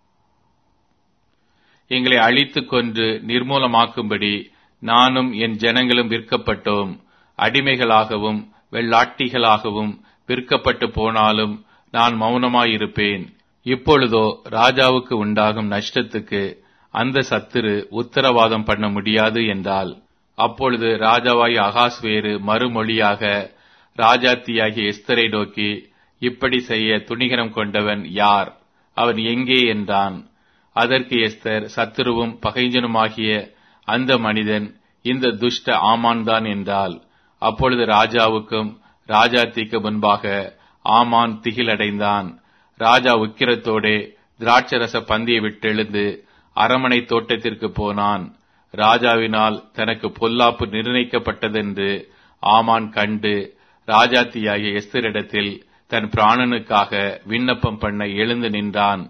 எங்களை அழித்துக் கொன்று நிர்மூலமாக்கும்படி நானும் என் ஜனங்களும் விற்கப்பட்டோம். அடிமைகளாகவும் வெள்ளாட்டிகளாகவும் விற்கப்பட்டு போனாலும் நான் மௌனமாயிருப்பேன். இப்பொழுதோ ராஜாவுக்கு உண்டாகும் நஷ்டத்துக்கு அந்த சத்துரு உத்தரவாதம் பண்ண முடியாது என்றால், அப்பொழுது ராஜாவாகிய அகாஸ்வேரு மறுமொழியாக ராஜாத்தியாகிய எஸ்தரை நோக்கி, இப்படி செய்ய துணிகரம் கொண்டவன் யார்? அவன் எங்கே என்றான். அதற்கு எஸ்தர், சத்துருவும் பகைஞனுமாகிய அந்த மனிதன் இந்த துஷ்ட ஆமான் தான் என்றாள். அப்பொழுது ராஜாவுக்கும் ராஜாத்திக்கு முன்பாக ஆமான் திகிலடைந்தான். ராஜா உக்கிரத்தோடே திராட்சரச பந்தியை விட்டெழுந்து அரமனை தோட்டத்திற்கு போனான். ராஜாவினால் தனக்கு பொல்லாப்பு நிர்ணயிக்கப்பட்டதென்று ஆமான் கண்டு ராஜாத்தியாகிய எஸ்தரிடத்தில் தன் பிராணனுக்காக விண்ணப்பம் பண்ண எழுந்து நின்றான்.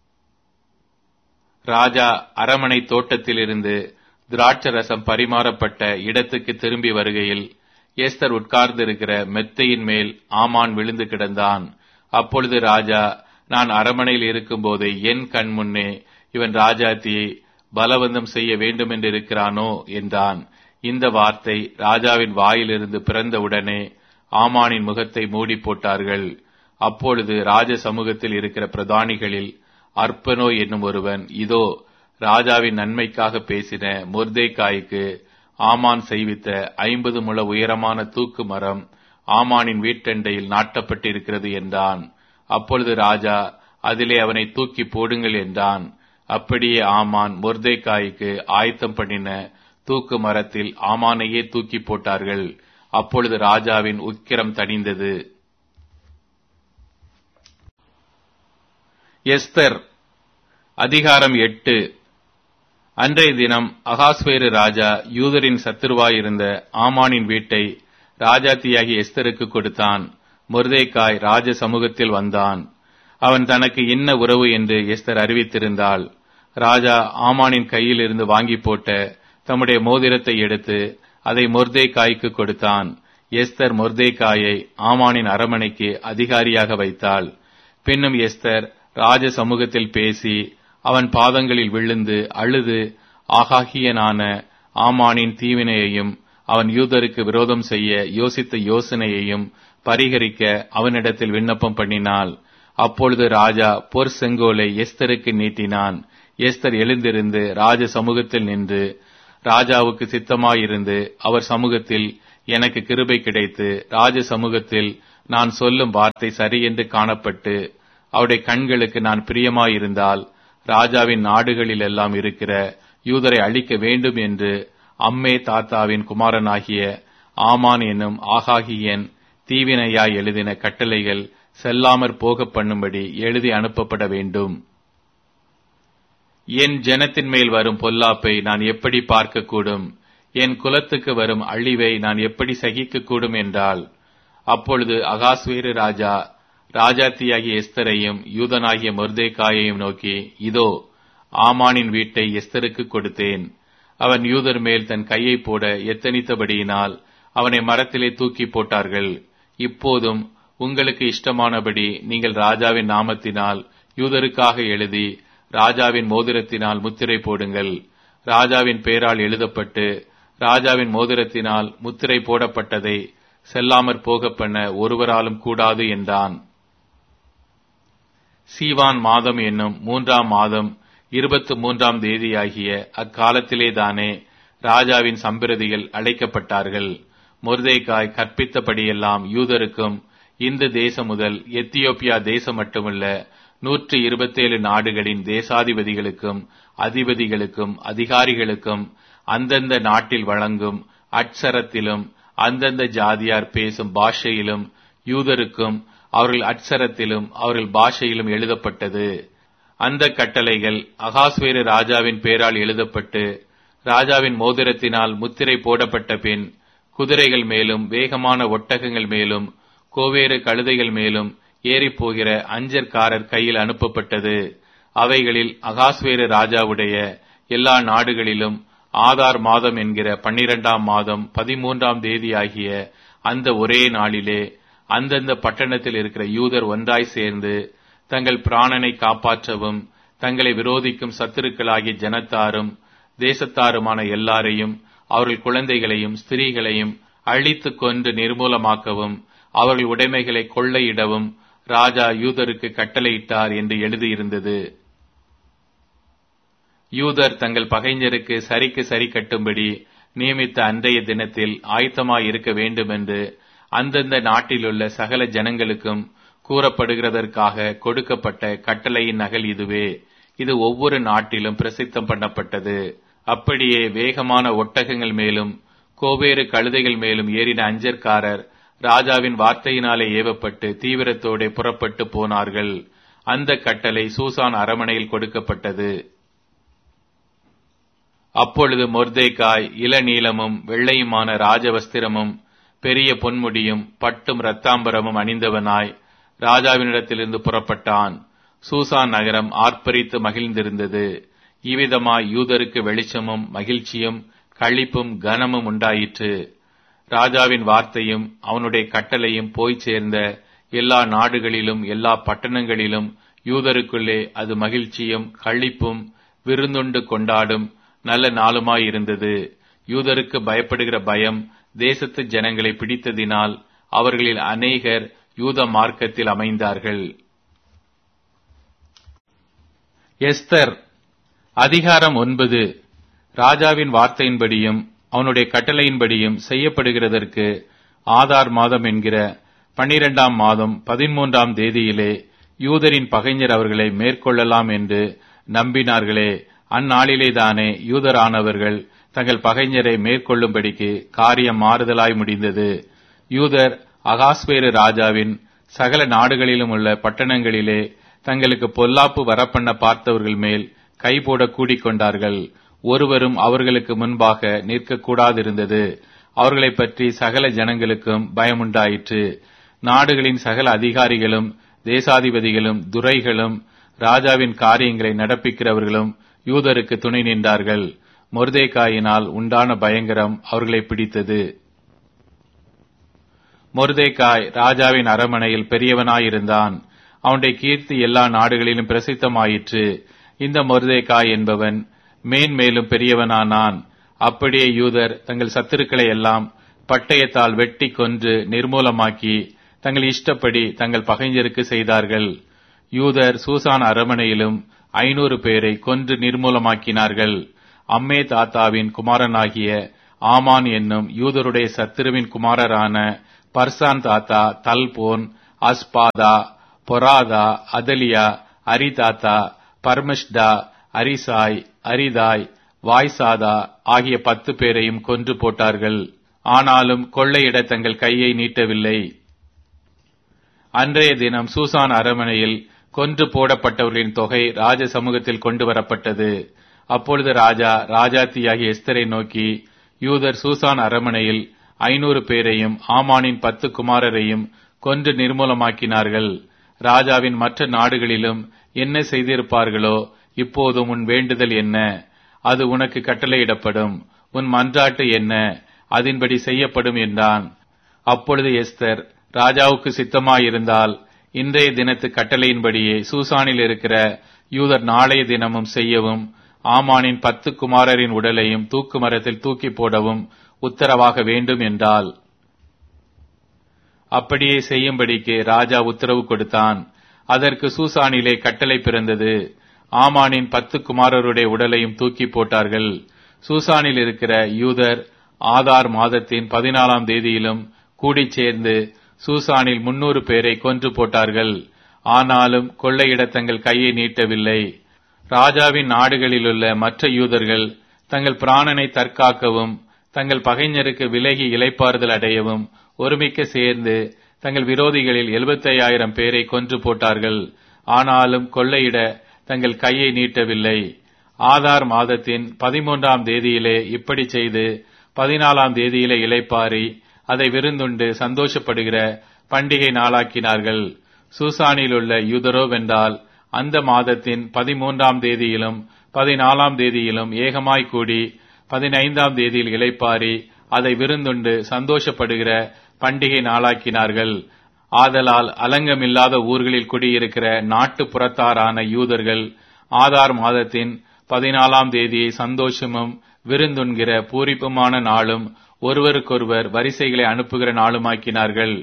ராஜா அரமனை தோட்டத்திலிருந்து திராட்சரசம் பரிமாறப்பட்ட இடத்துக்கு திரும்பி வருகையில் எஸ்தர் உட்கார்ந்திருக்கிற மெத்தையின் மேல் ஆமான் விழுந்து கிடந்தான். அப்பொழுது ராஜா, நான் அரமனையில் இருக்கும் போதே என் கண் முன்னே இவன் ராஜாத்தியை பலவந்தம் செய்ய வேண்டும் என்று இருக்கிறானோ என்றான். இந்த வார்த்தை ராஜாவின் வாயிலிருந்து பிறந்தவுடனே ஆமானின் முகத்தை மூடி போட்டார்கள். அப்பொழுது ராஜ சமூகத்தில் இருக்கிற பிரதானிகளில் அர்ப்பனோ என்னும் ஒருவன், இதோ ராஜாவின் நன்மைக்காக பேசின மொர்தெகாய்க்கு ஆமான் செய்வித்த 50 முழ உயரமான தூக்கு மரம் ஆமானின் வீட்டண்டையில் நாட்டப்பட்டிருக்கிறது என்றான். அப்பொழுது ராஜா, அதிலே அவனை தூக்கி போடுங்கள் என்றான். அப்படியே ஆமான் மொர்தெகாய்க்கு ஆயத்தம் பண்ணின தூக்கு மரத்தில் ஆமானையே தூக்கி போட்டார்கள். அப்பொழுது ராஜாவின் உக்கிரம் தணிந்தது. எஸ்தர் அதிகாரம் 8. அன்றைய தினம் அகாஸ்வேரு ராஜா யூதரின் சத்துருவாயிருந்த ஆமானின் வீட்டை ராஜாத்தியாகி எஸ்தருக்கு கொடுத்தான். மொர்தெகாய் ராஜ சமூகத்தில் வந்தான். அவன் தனக்கு என்ன உறவு என்று எஸ்தர் அறிவித்திருந்தாள். ராஜா ஆமானின் கையில் இருந்து வாங்கி போட்ட தம்முடைய மோதிரத்தை எடுத்து அதை மொர்தெகாய்க்கு கொடுத்தான். எஸ்தர் மொர்தெகாயை ஆமானின் அரமனைக்கு அதிகாரியாக வைத்தாள். பின்னும் எஸ்தர் ராஜ சமூகத்தில் பேசி அவன் பாதங்களில் விழுந்து அழுது ஆகாகியனான ஆமானின் தீவினையையும் அவன் யூதருக்கு விரோதம் செய்ய யோசித்த யோசனையையும் பரிகரிக்க அவனிடத்தில் விண்ணப்பம் பண்ணினாள். அப்பொழுது ராஜா பொற் செங்கோலை எஸ்தருக்கு நீட்டினான். எஸ்தர் எழுந்திருந்து ராஜ சமூகத்தில் நின்று, ராஜாவுக்கு சித்தமாயிருந்து அவர் சமூகத்தில் எனக்கு கிருபை கிடைத்து, ராஜ சமூகத்தில் நான் சொல்லும் வார்த்தை சரியென்று காணப்பட்டு அவருடைய கண்களுக்கு நான் பிரியமாயிருந்தால், ராஜாவின் நாடுகளில் எல்லாம் இருக்கிற யூதரை அழிக்க வேண்டும் என்று அம்மே தாத்தாவின் குமாரனாகிய ஆமான் என்னும் ஆகாகியன் தீவினையாய் எழுதின கட்டளைகள் செல்லாமற் போக பண்ணும்படி எழுதி அனுப்பப்பட வேண்டும். என் ஜனத்தின் மேல் வரும் பொல்லாப்பை நான் எப்படி பார்க்கக்கூடும்? என் குலத்துக்கு வரும் அழிவை நான் எப்படி சகிக்கக்கூடும் என்றால், அப்பொழுது அகாஸ்வேரு ராஜா ராஜாத்தியாகிய எஸ்தரையும் யூதனாகிய மொர்தேகாயையும் நோக்கி, இதோ ஆமானின் வீட்டை எஸ்தருக்கு கொடுத்தேன். அவன் யூதர் மேல் தன் கையை போட எத்தனித்தபடியினால் அவனை மரத்திலே தூக்கி போட்டார்கள். இப்போதும் உங்களுக்கு இஷ்டமானபடி நீங்கள் ராஜாவின் நாமத்தினால் யூதருக்காக எழுதி ராஜாவின் மோதிரத்தினால் முத்திரை போடுங்கள். ராஜாவின் பெயரால் எழுதப்பட்டு ராஜாவின் மோதிரத்தினால் முத்திரை போடப்பட்டதை செல்லாமற் போக பண்ண ஒருவராலும் கூடாது என்றான். சீவான் மாதம் என்னும் 3ஆம் மாதம் 23ஆம் தேதியாகிய அக்காலத்திலே தானே ராஜாவின் சம்பிரதிகள் அழைக்கப்பட்டார்கள். மொர்தேகாய் கற்பித்தபடியெல்லாம் யூதருக்கும் இந்த தேசம் முதல் எத்தியோப்பியா தேசம் மட்டுமல்ல 127 நாடுகளின் தேசாதிபதிகளுக்கும் அதிபதிகளுக்கும் அதிகாரிகளுக்கும் அந்தந்த நாட்டில் வழங்கும் அட்சரத்திலும் அந்தந்த ஜாதியார் பேசும் பாஷையிலும் யூதருக்கும் அவர்கள் அட்சரத்திலும் அவர்கள் பாஷையிலும் எழுதப்பட்டது. அந்த கட்டளைகள் அகாஸ்வேரு ராஜாவின் பேரால் எழுதப்பட்டு ராஜாவின் மோதிரத்தினால் முத்திரை போடப்பட்ட பின் குதிரைகள் மேலும் வேகமான ஒட்டகங்கள் மேலும் கோவேறு கழுதைகள் மேலும் ஏறிப்போகிற அஞ்சற்காரர் கையில் அனுப்பப்பட்டது. அவைகளில் அகாஸ்வேரு ராஜாவுடைய எல்லா நாடுகளிலும் ஆதார் மாதம் என்கிற 12ஆம் மாதம் 13ஆம் தேதியாகிய அந்த ஒரே நாளிலே அந்தந்த பட்டணத்தில் இருக்கிற யூதர் ஒன்றாய் சேர்ந்து தங்கள் பிராணனை காப்பாற்றவும் தங்களை விரோதிக்கும் சத்துருக்களாகிய ஜனத்தாரும் தேசத்தாருமான எல்லாரையும் அவர்கள் குழந்தைகளையும் ஸ்திரீகளையும் அழித்துக் கொன்று நிர்மூலமாக்கவும் அவர்கள் உடைமைகளை கொள்ளையிடவும் ராஜா யூதருக்கு கட்டளையிட்டார் என்று எழுதியிருந்தது. யூதர் தங்கள் பகைஞருக்கு சரிக்கு சரி கட்டும்படி நியமித்த அன்றைய தினத்தில் ஆயத்தமாய் இருக்க வேண்டும் என்று அந்தந்த நாட்டிலுள்ள சகல ஜனங்களுக்கும் கூறப்படுகிறதற்காக கொடுக்கப்பட்ட கட்டளையின் நகல் இதுவே. இது ஒவ்வொரு நாட்டிலும் பிரசித்தம் பண்ணப்பட்டது. அப்படியே வேகமான ஒட்டகங்கள் மேலும் கோவேறு கழுதைகள் மேலும் ஏறின அஞ்சற்காரர் ராஜாவின் வார்த்தையினாலே ஏவப்பட்டு தீவிரத்தோടെ புறப்பட்டு போனார்கள். அந்த கட்டளை சூசான் அரமனையில் கொடுக்கப்பட்டது. அப்பொழுது மொர்தேகாய் இளநீலமும் வெள்ளையுமான ராஜவஸ்திரமும் பெரிய பொன்முடியும் பட்டும் இரத்தாம்பரமும் அணிந்தவனாய் ராஜாவினிடத்திலிருந்து புறப்பட்டான். சூசான் நகரம் ஆர்ப்பரித்து மகிழ்ந்திருந்தது. இவ்விதமாய் யூதருக்கு வெளிச்சமும் மகிழ்ச்சியும் களிப்பும் கனமும் உண்டாயிற்று. ராஜாவின் வார்த்தையும் அவனுடைய கட்டளையும் போய் சேர்ந்த எல்லா நாடுகளிலும் எல்லா பட்டணங்களிலும் யூதருக்குள்ளே அது மகிழ்ச்சியும் களிப்பும் விருந்துண்டு கொண்டாடும் நல்ல நாளுமாயிருந்தது. யூதருக்கு பயப்படுகிற பயம் தேசத்து ஜனங்களை பிடித்ததினால் அவர்களில் அநேகர் யூத மார்க்கத்தில் அமைந்தார்கள். எஸ்தர் அதிகாரம் 9. ராஜாவின் வார்த்தையின்படியும் அவனுடைய கட்டளையின்படியும் செய்யப்படுகிறதற்கு ஆதார் மாதம் என்கிற 12ஆம் மாதம் 13ஆம் தேதியிலே யூதரின் பகைஞர் அவர்களை மேற்கொள்ளலாம் என்று நம்பினார்களே, அந்நாளிலே தானே யூதரானவர்கள் தங்கள் பகைஞரை மேற்கொள்ளும்படிக்கு காரியம் மாறுதலாய் முடிந்தது. யூதர் அகாஸ்வேரு ராஜாவின் சகல நாடுகளிலும் உள்ள பட்டணங்களிலே தங்களுக்கு பொல்லாப்பு வரப்பண்ண பார்த்தவர்கள் மேல் கைபோட கூடிக்கொண்டார்கள். ஒருவரும் அவர்களுக்கு முன்பாக நிற்கக்கூடாதிருந்தது. அவர்களை பற்றி சகல ஜனங்களுக்கும் பயமுண்டாயிற்று. நாடுகளின் சகல அதிகாரிகளும் தேசாதிபதிகளும் துரைகளும் ராஜாவின் காரியங்களை நடப்பிக்கிறவர்களும் யூதருக்கு துணை நின்றார்கள். மொர்தேகாயினால் உண்டான பயங்கரம் அவர்களை பிடித்தது. மொர்தேகாய் ராஜாவின் அரமனையில் பெரியவனாயிருந்தான். அவனுடைய கீர்த்தி எல்லா நாடுகளிலும் பிரசித்தமாயிற்று. இந்த மொர்தேகாய் என்பவன் மேன்மேலும் பெரியவனானான். அப்படியே யூதர் தங்கள் சத்துருக்களை எல்லாம் பட்டயத்தால் வெட்டி கொன்று நிர்மூலமாக்கி தங்கள் இஷ்டப்படி தங்கள் பகைஞருக்கு செய்தார்கள். யூதர் சூசான் அரமனையிலும் 500 பேரை கொன்று நிர்மூலமாக்கினார்கள். அம்மே தாத்தாவின் குமாரனாகிய ஆமான் என்னும் யூதருடைய சத்துருவின் குமாரரான பர்சான் தாத்தா தல்போன், அஸ்பாதா, பொராதா, அதலியா, அரிதாத்தா, பர்மஷ்டா, அரிசாய், அரிதாய், வாய்சாதா ஆகிய 10 பேரையும் கொன்று போட்டார்கள். ஆனாலும் கொள்ளையிட தங்கள் கையை நீட்டவில்லை. அன்றைய தினம் சூசான் அரமனையில் கொன்று போடப்பட்டவர்களின் தொகை ராஜ சமூகத்தில் கொண்டு வரப்பட்டது. அப்பொழுது ராஜா ராஜாத்தியாகிய எஸ்தரை நோக்கி, யூதர் சூசான் அரமனையில் 500 பேரையும் ஆமானின் 10 குமாரரையும் கொன்று நிர்மூலமாக்கினார்கள். ராஜாவின் மற்ற நாடுகளிலும் என்ன செய்திருப்பார்களோ இப்போதும் உன் வேண்டுதல் என்ன? அது உனக்கு கட்டளையிடப்படும். உன் மன்றாட்டு என்ன? அதன்படி செய்யப்படும் என்றான். அப்பொழுது எஸ்தர், ராஜாவுக்கு சித்தமாயிருந்தால் இன்றைய தினத்து கட்டளையின்படியே சூசானில் இருக்கிற யூதர் நாளைய தினமும் செய்யவும், ஆமானின் 10 குமாரரின் உடலையும் தூக்கு மரத்தில் தூக்கி போடவும் உத்தரவாக வேண்டும் என்றாள். அப்படியே செய்யும்படிக்கு ராஜா உத்தரவு கொடுத்தான். அதற்கு சூசானிலே கட்டளை பிறந்தது. ஆமானின் 10 குமாரருடைய உடலையும் தூக்கி போட்டார்கள். சூசானில் இருக்கிற யூதர் ஆதார் மாதத்தின் 14ஆம் தேதியிலும் கூடிச் சேர்ந்து சூசானில் 300 பேரை கொன்று போட்டார்கள். ஆனாலும் கொள்ளையிட தங்கள் கையை நீட்டவில்லை. ராஜாவின் நாடுகளிலுள்ள மற்ற யூதர்கள் தங்கள் பிராணனை தற்காக்கவும் தங்கள் பகைஞருக்கு விலகி இளைப்பாறுதல் அடையவும் ஒருமிக்க சேர்ந்து தங்கள் விரோதிகளில் 75,000 பேரை கொன்று போட்டார்கள். ஆனாலும் கொள்ளையிட தங்கள் கையை நீட்டவில்லை. ஆதார் மாதத்தின் 13ஆம் தேதியிலே இப்படி செய்து 14ஆம் தேதியிலே இளைப்பாரி அதை விருந்துண்டு சந்தோஷப்படுகிற பண்டிகை நாளாக்கினார்கள். சூசானில் உள்ள யூதரோவென்றால் அந்த மாதத்தின் 13ஆம் தேதியிலும் 14ஆம் தேதியிலும் ஏகமாய் கூடி 15ஆம் தேதியில் இளைப்பாரி அதை விருந்துண்டு சந்தோஷப்படுகிற பண்டிகை நாளாக்கினார்கள். ஆதலால் அலங்கமில்லாத ஊர்களில் குடியிருக்கிற நாட்டு புறத்தாரான யூதர்கள் ஆதார் மாதத்தின் 14ஆம் தேதியை சந்தோஷமும் விருந்துண்கிற பூரிப்புமான நாளும் ஒருவருக்கொருவர் வரிசைகளை அனுப்புகிற நாளுமாக்கினார்கள்.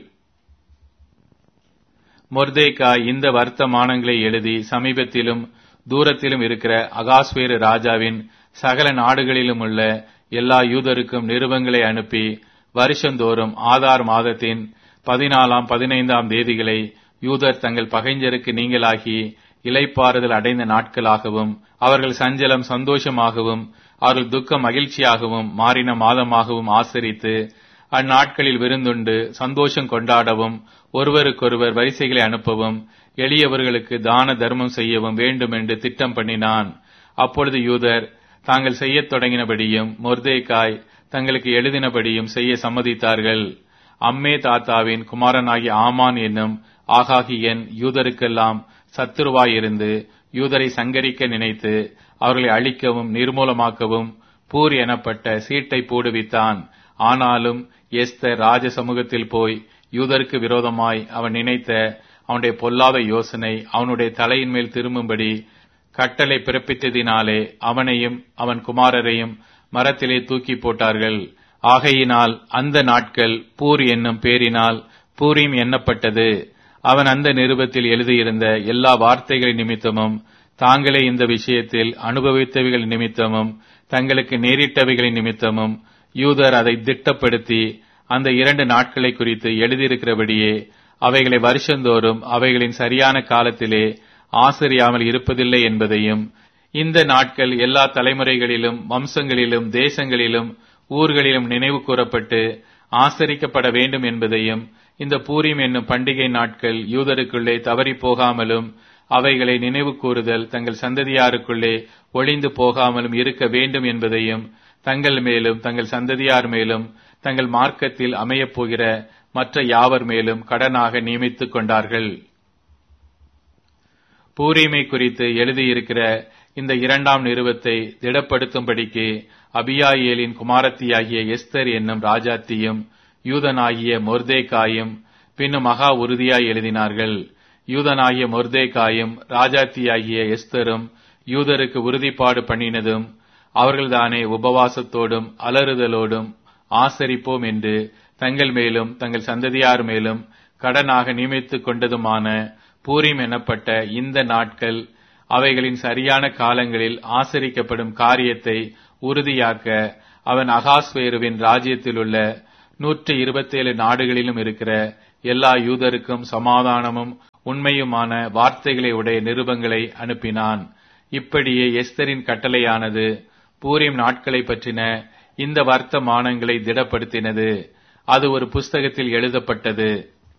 மொர்தேக்காய் இந்த வர்த்தமானங்களை எழுதி சமீபத்திலும் தூரத்திலும் இருக்கிற அகாஸ்வேரு ராஜாவின் சகல நாடுகளிலும் உள்ள எல்லா யூதருக்கும் நிருபங்களை அனுப்பி வருஷந்தோறும் ஆதார் மாதத்தின் 14ஆம் 15ஆம் தேதிகளை யூதர் தங்கள் பகைஞருக்கு நீங்களாகி இளைப்பாறுதல் அடைந்த நாட்களாகவும் அவர்கள் சஞ்சலம் சந்தோஷமாகவும் அவர்கள் துக்கம் மகிழ்ச்சியாகவும் மாறின மாதமாகவும் ஆசரித்து அந்நாட்களில் விருந்துண்டு சந்தோஷம் கொண்டாடவும் ஒருவருக்கொருவர் வரிசைகளை அனுப்பவும் எளியவர்களுக்கு தான தர்மம் செய்யவும் வேண்டும் என்று திட்டம் பண்ணினான். அப்பொழுது யூதர் தாங்கள் செய்யத் தொடங்கினபடியும் மொர்தேக்காய் தங்களுக்கு எழுதினபடியும் செய்ய சம்மதித்தார்கள். அம்மே தாத்தாவின் குமாரனாகிய ஆமான் என்னும் ஆகாகியன் யூதருக்கெல்லாம் சத்துருவாயிருந்து யூதரை சங்கரிக்க நினைத்து அவர்களை அழிக்கவும் நிர்மூலமாக்கவும் பூர் எனப்பட்ட சீட்டை போடுவித்தான். ஆனாலும் எஸ்தர் ராஜ சமூகத்தில் போய் யூதருக்கு விரோதமாய் அவன் நினைத்த அவனுடைய பொல்லாத யோசனை அவனுடைய தலையின் மேல் திரும்பும்படி கட்டளை பிறப்பித்ததினாலே அவனையும் அவன் குமாரரையும் மரத்திலே தூக்கி போட்டார்கள். ஆகையினால் அந்த நாட்கள் பூர் என்னும் பேரினால் பூரீம் எண்ணப்பட்டது. அவன் அந்த நிருபத்தில் எழுதியிருந்த எல்லா வார்த்தைகளின் நிமித்தமும் தாங்களே இந்த விஷயத்தில் அனுபவித்தவைகள் நிமித்தமும் தங்களுக்கு நேரிட்டவைகளின் நிமித்தமும் யூதர் அதை திட்டப்படுத்தி அந்த 2 நாட்களை குறித்து எழுதியிருக்கிறபடியே அவைகளை வருஷந்தோறும் அவைகளின் சரியான காலத்திலே ஆசரியாமல் இருப்பதில்லை என்பதையும், இந்த நாட்கள் எல்லா தலைமுறைகளிலும் வம்சங்களிலும் தேசங்களிலும் ஊர்களிலும் நினைவு கூறப்பட்டு ஆசரிக்கப்பட வேண்டும் என்பதையும், இந்த பூரீம் என்னும் பண்டிகை நாட்கள் யூதருக்குள்ளே தவறி போகாமலும் அவைகளை நினைவு கூறுதல் தங்கள் சந்ததியாருக்குள்ளே ஒளிந்து போகாமலும் இருக்க வேண்டும் என்பதையும் தங்கள் மேலும் தங்கள் சந்ததியார் மேலும் தங்கள் மார்க்கத்தில் அமையப் போகிற மற்ற யாவர் மேலும் கடனாக நியமித்துக் கொண்டார்கள். பூரீமை குறித்து எழுதியிருக்கிற இந்த 2ஆம் நிருபத்தை திடப்படுத்தும்படிக்கு அபியாயேலின் குமாரத்தியாகிய எஸ்தர் என்னும் ராஜாத்தியும் யூதனாகிய மொர்தேக்காயும் பின்னும் மகா உறுதியாய் எழுதினார்கள். யூதனாகிய மொர்தேக்காயும் ராஜாத்தியாகிய எஸ்தரும் யூதருக்கு உறுதிப்பாடு பண்ணினதும் அவர்கள்தானே உபவாசத்தோடும் அலறுதலோடும் ஆசரிப்போம் என்று தங்கள் மேலும் தங்கள் சந்ததியார் மேலும் கடனாக நியமித்துக் கொண்டதுமான பூரீம் எனப்பட்ட இந்த நாட்கள் அவைகளின் சரியான காலங்களில் ஆசரிக்கப்படும் காரியத்தை உறுதியாக்க அவன் அகாஸ்வேருவின் ராஜ்யத்திலுள்ள 127 நாடுகளிலும் இருக்கிற எல்லா யூதருக்கும் சமாதானமும் உண்மையுமான வார்த்தைகளை உடைய நிருபங்களை அனுப்பினான். இப்படியே எஸ்தரின் கட்டளையானது பூரீம் நாட்களை பற்றின இந்த வர்த்தமானங்களை திடப்படுத்தினது. அது ஒரு புஸ்தகத்தில் எழுதப்பட்டது.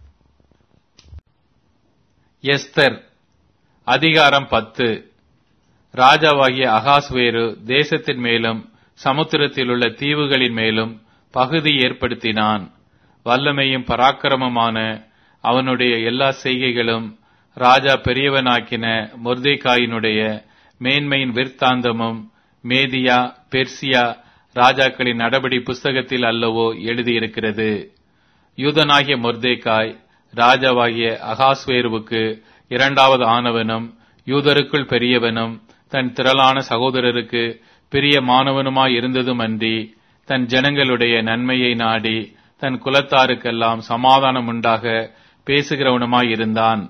எஸ்தர் அதிகாரம் 10. ராஜாவாகிய அகாஸ்வேரு தேசத்தின் மேலும் சமுத்திரத்திலுள்ள தீவுகளின் மேலும் பகுதி ஏற்படுத்தினான். வல்லமையும் பராக்கிரமமான அவனுடைய எல்லா செய்கைகளும் ராஜா பெரியவனாக்கின மொர்தெகாயினுடைய மேன்மையின் விற்த்தாந்தமும் மேதியா பெர்சியா ராஜாக்களின் நடபடி புஸ்தகத்தில் அல்லவோ எழுதியிருக்கிறது. யூதனாகிய மொர்தெகாய் ராஜாவாகிய அகாஸ்வேருவுக்கு இரண்டாவது ஆனவனும் யூதருக்குள் பெரியவனும் தன் திரளான சகோதரருக்கு பிரியமானவனுமாயிருந்ததுமன்றி தன் ஜனங்களுடைய நன்மையை நாடி தன் குலத்தாருக்கெல்லாம் சமாதானம் உண்டாக பேசுகிறவனுமாயிருந்தான்.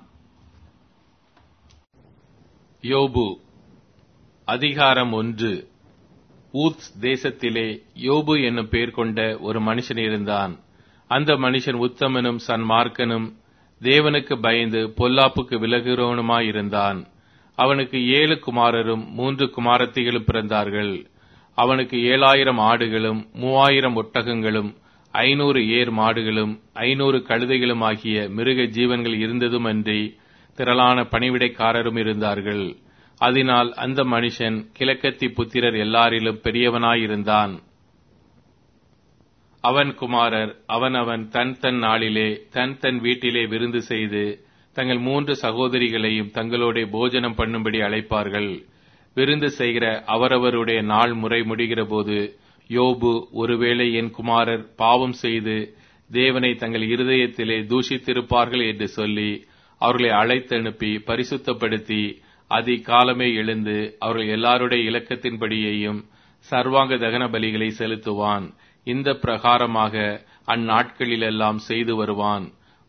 யோபு அதிகாரம் 1. ஊத்ஸ் தேசத்திலே யோபு என்னும் பெயர் கொண்ட ஒரு மனுஷன் இருந்தான். அந்த மனுஷன் உத்தமனும் சன்மார்க்கனும் தேவனுக்கு பயந்து பொல்லாப்புக்கு விலகுகிறவனுமாயிருந்தான். அவனுக்கு 7 குமாரரும் 3 குமாரத்திகளும் பிறந்தார்கள். அவனுக்கு 7000 ஆடுகளும் 3000 ஒட்டகங்களும் 500 ஏர் மாடுகளும் 500 கழுதைகளும் ஆகிய மிருக ஜீவன்கள் இருந்ததுமன்றி திரளான பணிவிடைக்காரரும் இருந்தார்கள். அதனால் அந்த மனுஷன் கிழக்கத்தி புத்திரர் எல்லாரிலும் பெரியவனாயிருந்தான். அவன் குமாரர் அவனவன் தன் தன் நாளிலே தன் தன் வீட்டிலே விருந்து செய்து தங்கள் 3 சகோதரிகளையும் தங்களோட போஜனம் பண்ணும்படி அழைப்பார்கள். விருந்து செய்கிற அவரவருடைய நாள் முறை முடிகிற போது யோபு, ஒருவேளை என் குமாரர் பாவம் செய்து தேவனை தங்கள் இருதயத்திலே தூஷித்திருப்பார்கள் என்று சொல்லி அவர்களை அழைத்தனுப்பி பரிசுத்தப்படுத்தி அதிகாலமே எழுந்து அவர்கள் எல்லாருடைய இலக்கத்தின்படியேயும் சர்வாங்க தகன பலிகளை செலுத்துவான். இந்த பிரகாரமாக அந்நாட்களிலெல்லாம் செய்து வருவான்.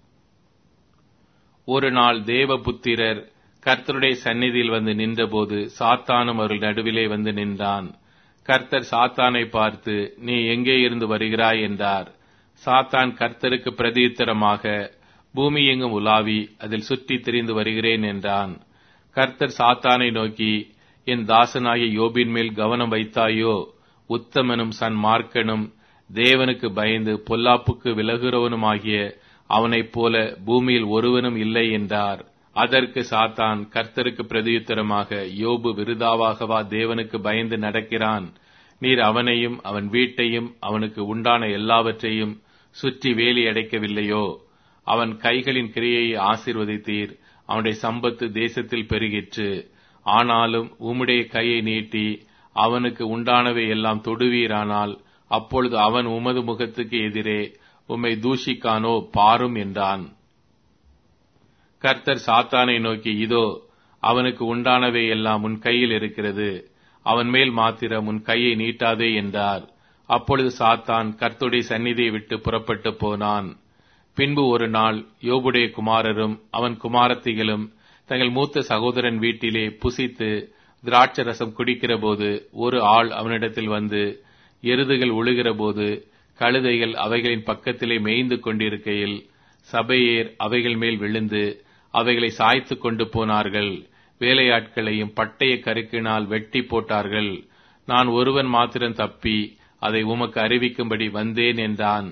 ஒரு நாள் தேவபுத்திரர் கர்த்தருடைய சந்நிதியில் வந்து நின்றபோது சாத்தானும் அவர்கள் நடுவிலே வந்து நின்றான். கர்த்தர் சாத்தானை பார்த்து, நீ எங்கே இருந்து வருகிறாய் என்றார். சாத்தான் கர்த்தருக்கு பிரதியுத்தரமாக, பூமி எங்கும் உலாவி அதில் சுற்றி திரிந்து வருகிறேன் என்றான். கர்த்தர் சாத்தானை நோக்கி, என் தாசனாகிய யோபின் மேல் கவனம் வைத்தாயோ? உத்தமனும் சன்மார்க்கனும் தேவனுக்கு பயந்து பொல்லாப்புக்கு விலகுகிறவனுமாகிய அவனைப் போல பூமியில் ஒருவனும் இல்லை என்றார். அதற்கு சாத்தான் கர்த்தருக்கு பிரதியுத்தரமாக, யோபு விருதாவாகவா தேவனுக்கு பயந்து நடக்கிறான்? நீர் அவனையும் அவன் வீட்டையும் அவனுக்கு உண்டான எல்லாவற்றையும் சுற்றி வேலி அடைக்கவில்லையோ? அவன் கைகளின் கிரியையை ஆசீர்வதித்தீர், அவனுடைய சம்பத்து தேசத்தில் பெருகிற்று. ஆனாலும் உம்முடைய கையை நீட்டி அவனுக்கு உண்டானவை எல்லாம் தொடுவீரானால் அப்பொழுது அவன் உமது முகத்துக்கு எதிரே உம்மை தூஷிக்கானோ பாரும் என்றான். கர்த்தர் சாத்தானை நோக்கி, இதோ அவனுக்கு உண்டானவை எல்லாம் உன் கையில் இருக்கிறது, அவன் மேல் மாத்திரம் உன் கையை நீட்டாதே என்றார். அப்பொழுது சாத்தான் கர்த்தருடைய சந்நிதியை விட்டு புறப்பட்டு போனான். பின்பு ஒரு நாள் யோபுடைய குமாரரும் அவன் குமாரத்திகளும் தங்கள் மூத்த சகோதரன் வீட்டிலே புசித்து திராட்சரசம் குடிக்கிற போது ஒரு ஆள் அவனிடத்தில் வந்து, எருதுகள் உழுகிற போது கழுதைகள் அவைகளின் பக்கத்திலே மேய்ந்து கொண்டிருக்கையில் சபையேர் அவைகள் மேல் விழுந்து அவைகளை சாய்த்து கொண்டு போனார்கள். வேலையாட்களையும் பட்டய கருக்கினால் வெட்டி போட்டார்கள். நான் ஒருவன் மாத்திரம் தப்பி அதை உமக்கு அறிவிக்கும்படி வந்தேன் என்றான்.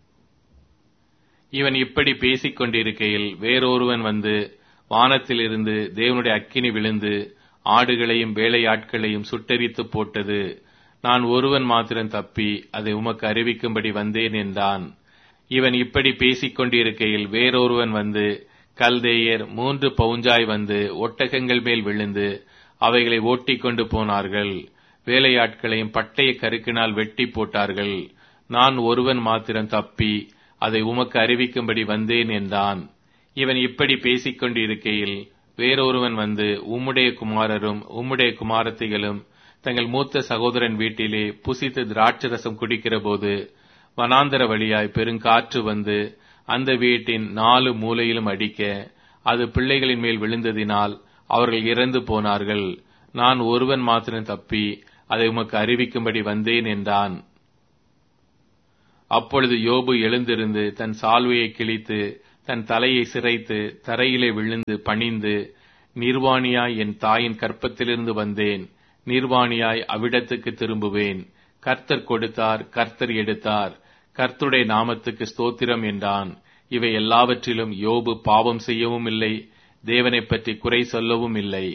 இவன் இப்படி பேசிக் கொண்டிருக்கையில் வேறொருவன் வந்து வானத்திலிருந்து தேவனுடைய அக்கினி விழுந்து ஆடுகளையும் வேலையாட்களையும் சுட்டெரித்து போட்டது. நான் ஒருவன் மாத்திரம் தப்பி அதை உமக்கு அறிவிக்கும்படி வந்தேன் என்றான். இவன் இப்படி பேசிக் கொண்டிருக்கையில் வேறொருவன் வந்து கல்தேயர் 3 பவுஞ்சாய் வந்து ஒட்டகங்கள் மேல் விழுந்து அவைகளை ஓட்டிக் கொண்டு போனார்கள். வேலையாட்களையும் பட்டய கருக்கினால் வெட்டி போட்டார்கள். நான் ஒருவன் மாத்திரம் தப்பி அதை உமக்கு அறிவிக்கும்படி வந்தேன் என்றான். இவன் இப்படி பேசிக் கொண்டிருக்கையில் வேறொருவன் வந்து, உம்முடைய குமாரரும் உம்முடைய குமாரத்திகளும் தங்கள் மூத்த சகோதரன் வீட்டிலே புசித்து திராட்சரசம் குடிக்கிற போது வனாந்தர வழியாய் பெருங்காற்று வந்து அந்த வீட்டின் 4 மூலையிலும் அடிக்க அது பிள்ளைகளின் மேல் விழுந்ததினால் அவர்கள் இறந்து போனார்கள். நான் ஒருவன் மாத்திரம் தப்பி அதை உமக்கு அறிவிக்கும்படி வந்தேன் என்றான். அப்பொழுது யோபு எழுந்திருந்து தன் சால்வையை கிழித்து தன் தலையை சிரைத்து தரையிலே விழுந்து பணிந்து, நிர்வாணியாய் என் தாயின் கற்பத்திலிருந்து வந்தேன், நிர்வாணியாய் அவ்விடத்துக்கு திரும்புவேன். கர்த்தர் கொடுத்தார், கர்த்தர் எடுத்தார், கர்த்தருடைய நாமத்துக்கு ஸ்தோத்திரம் என்றான். இவை எல்லாவற்றிலும் யோபு பாவம் செய்யவும் இல்லை, தேவனை பற்றி குறை சொல்லவும் இல்லை.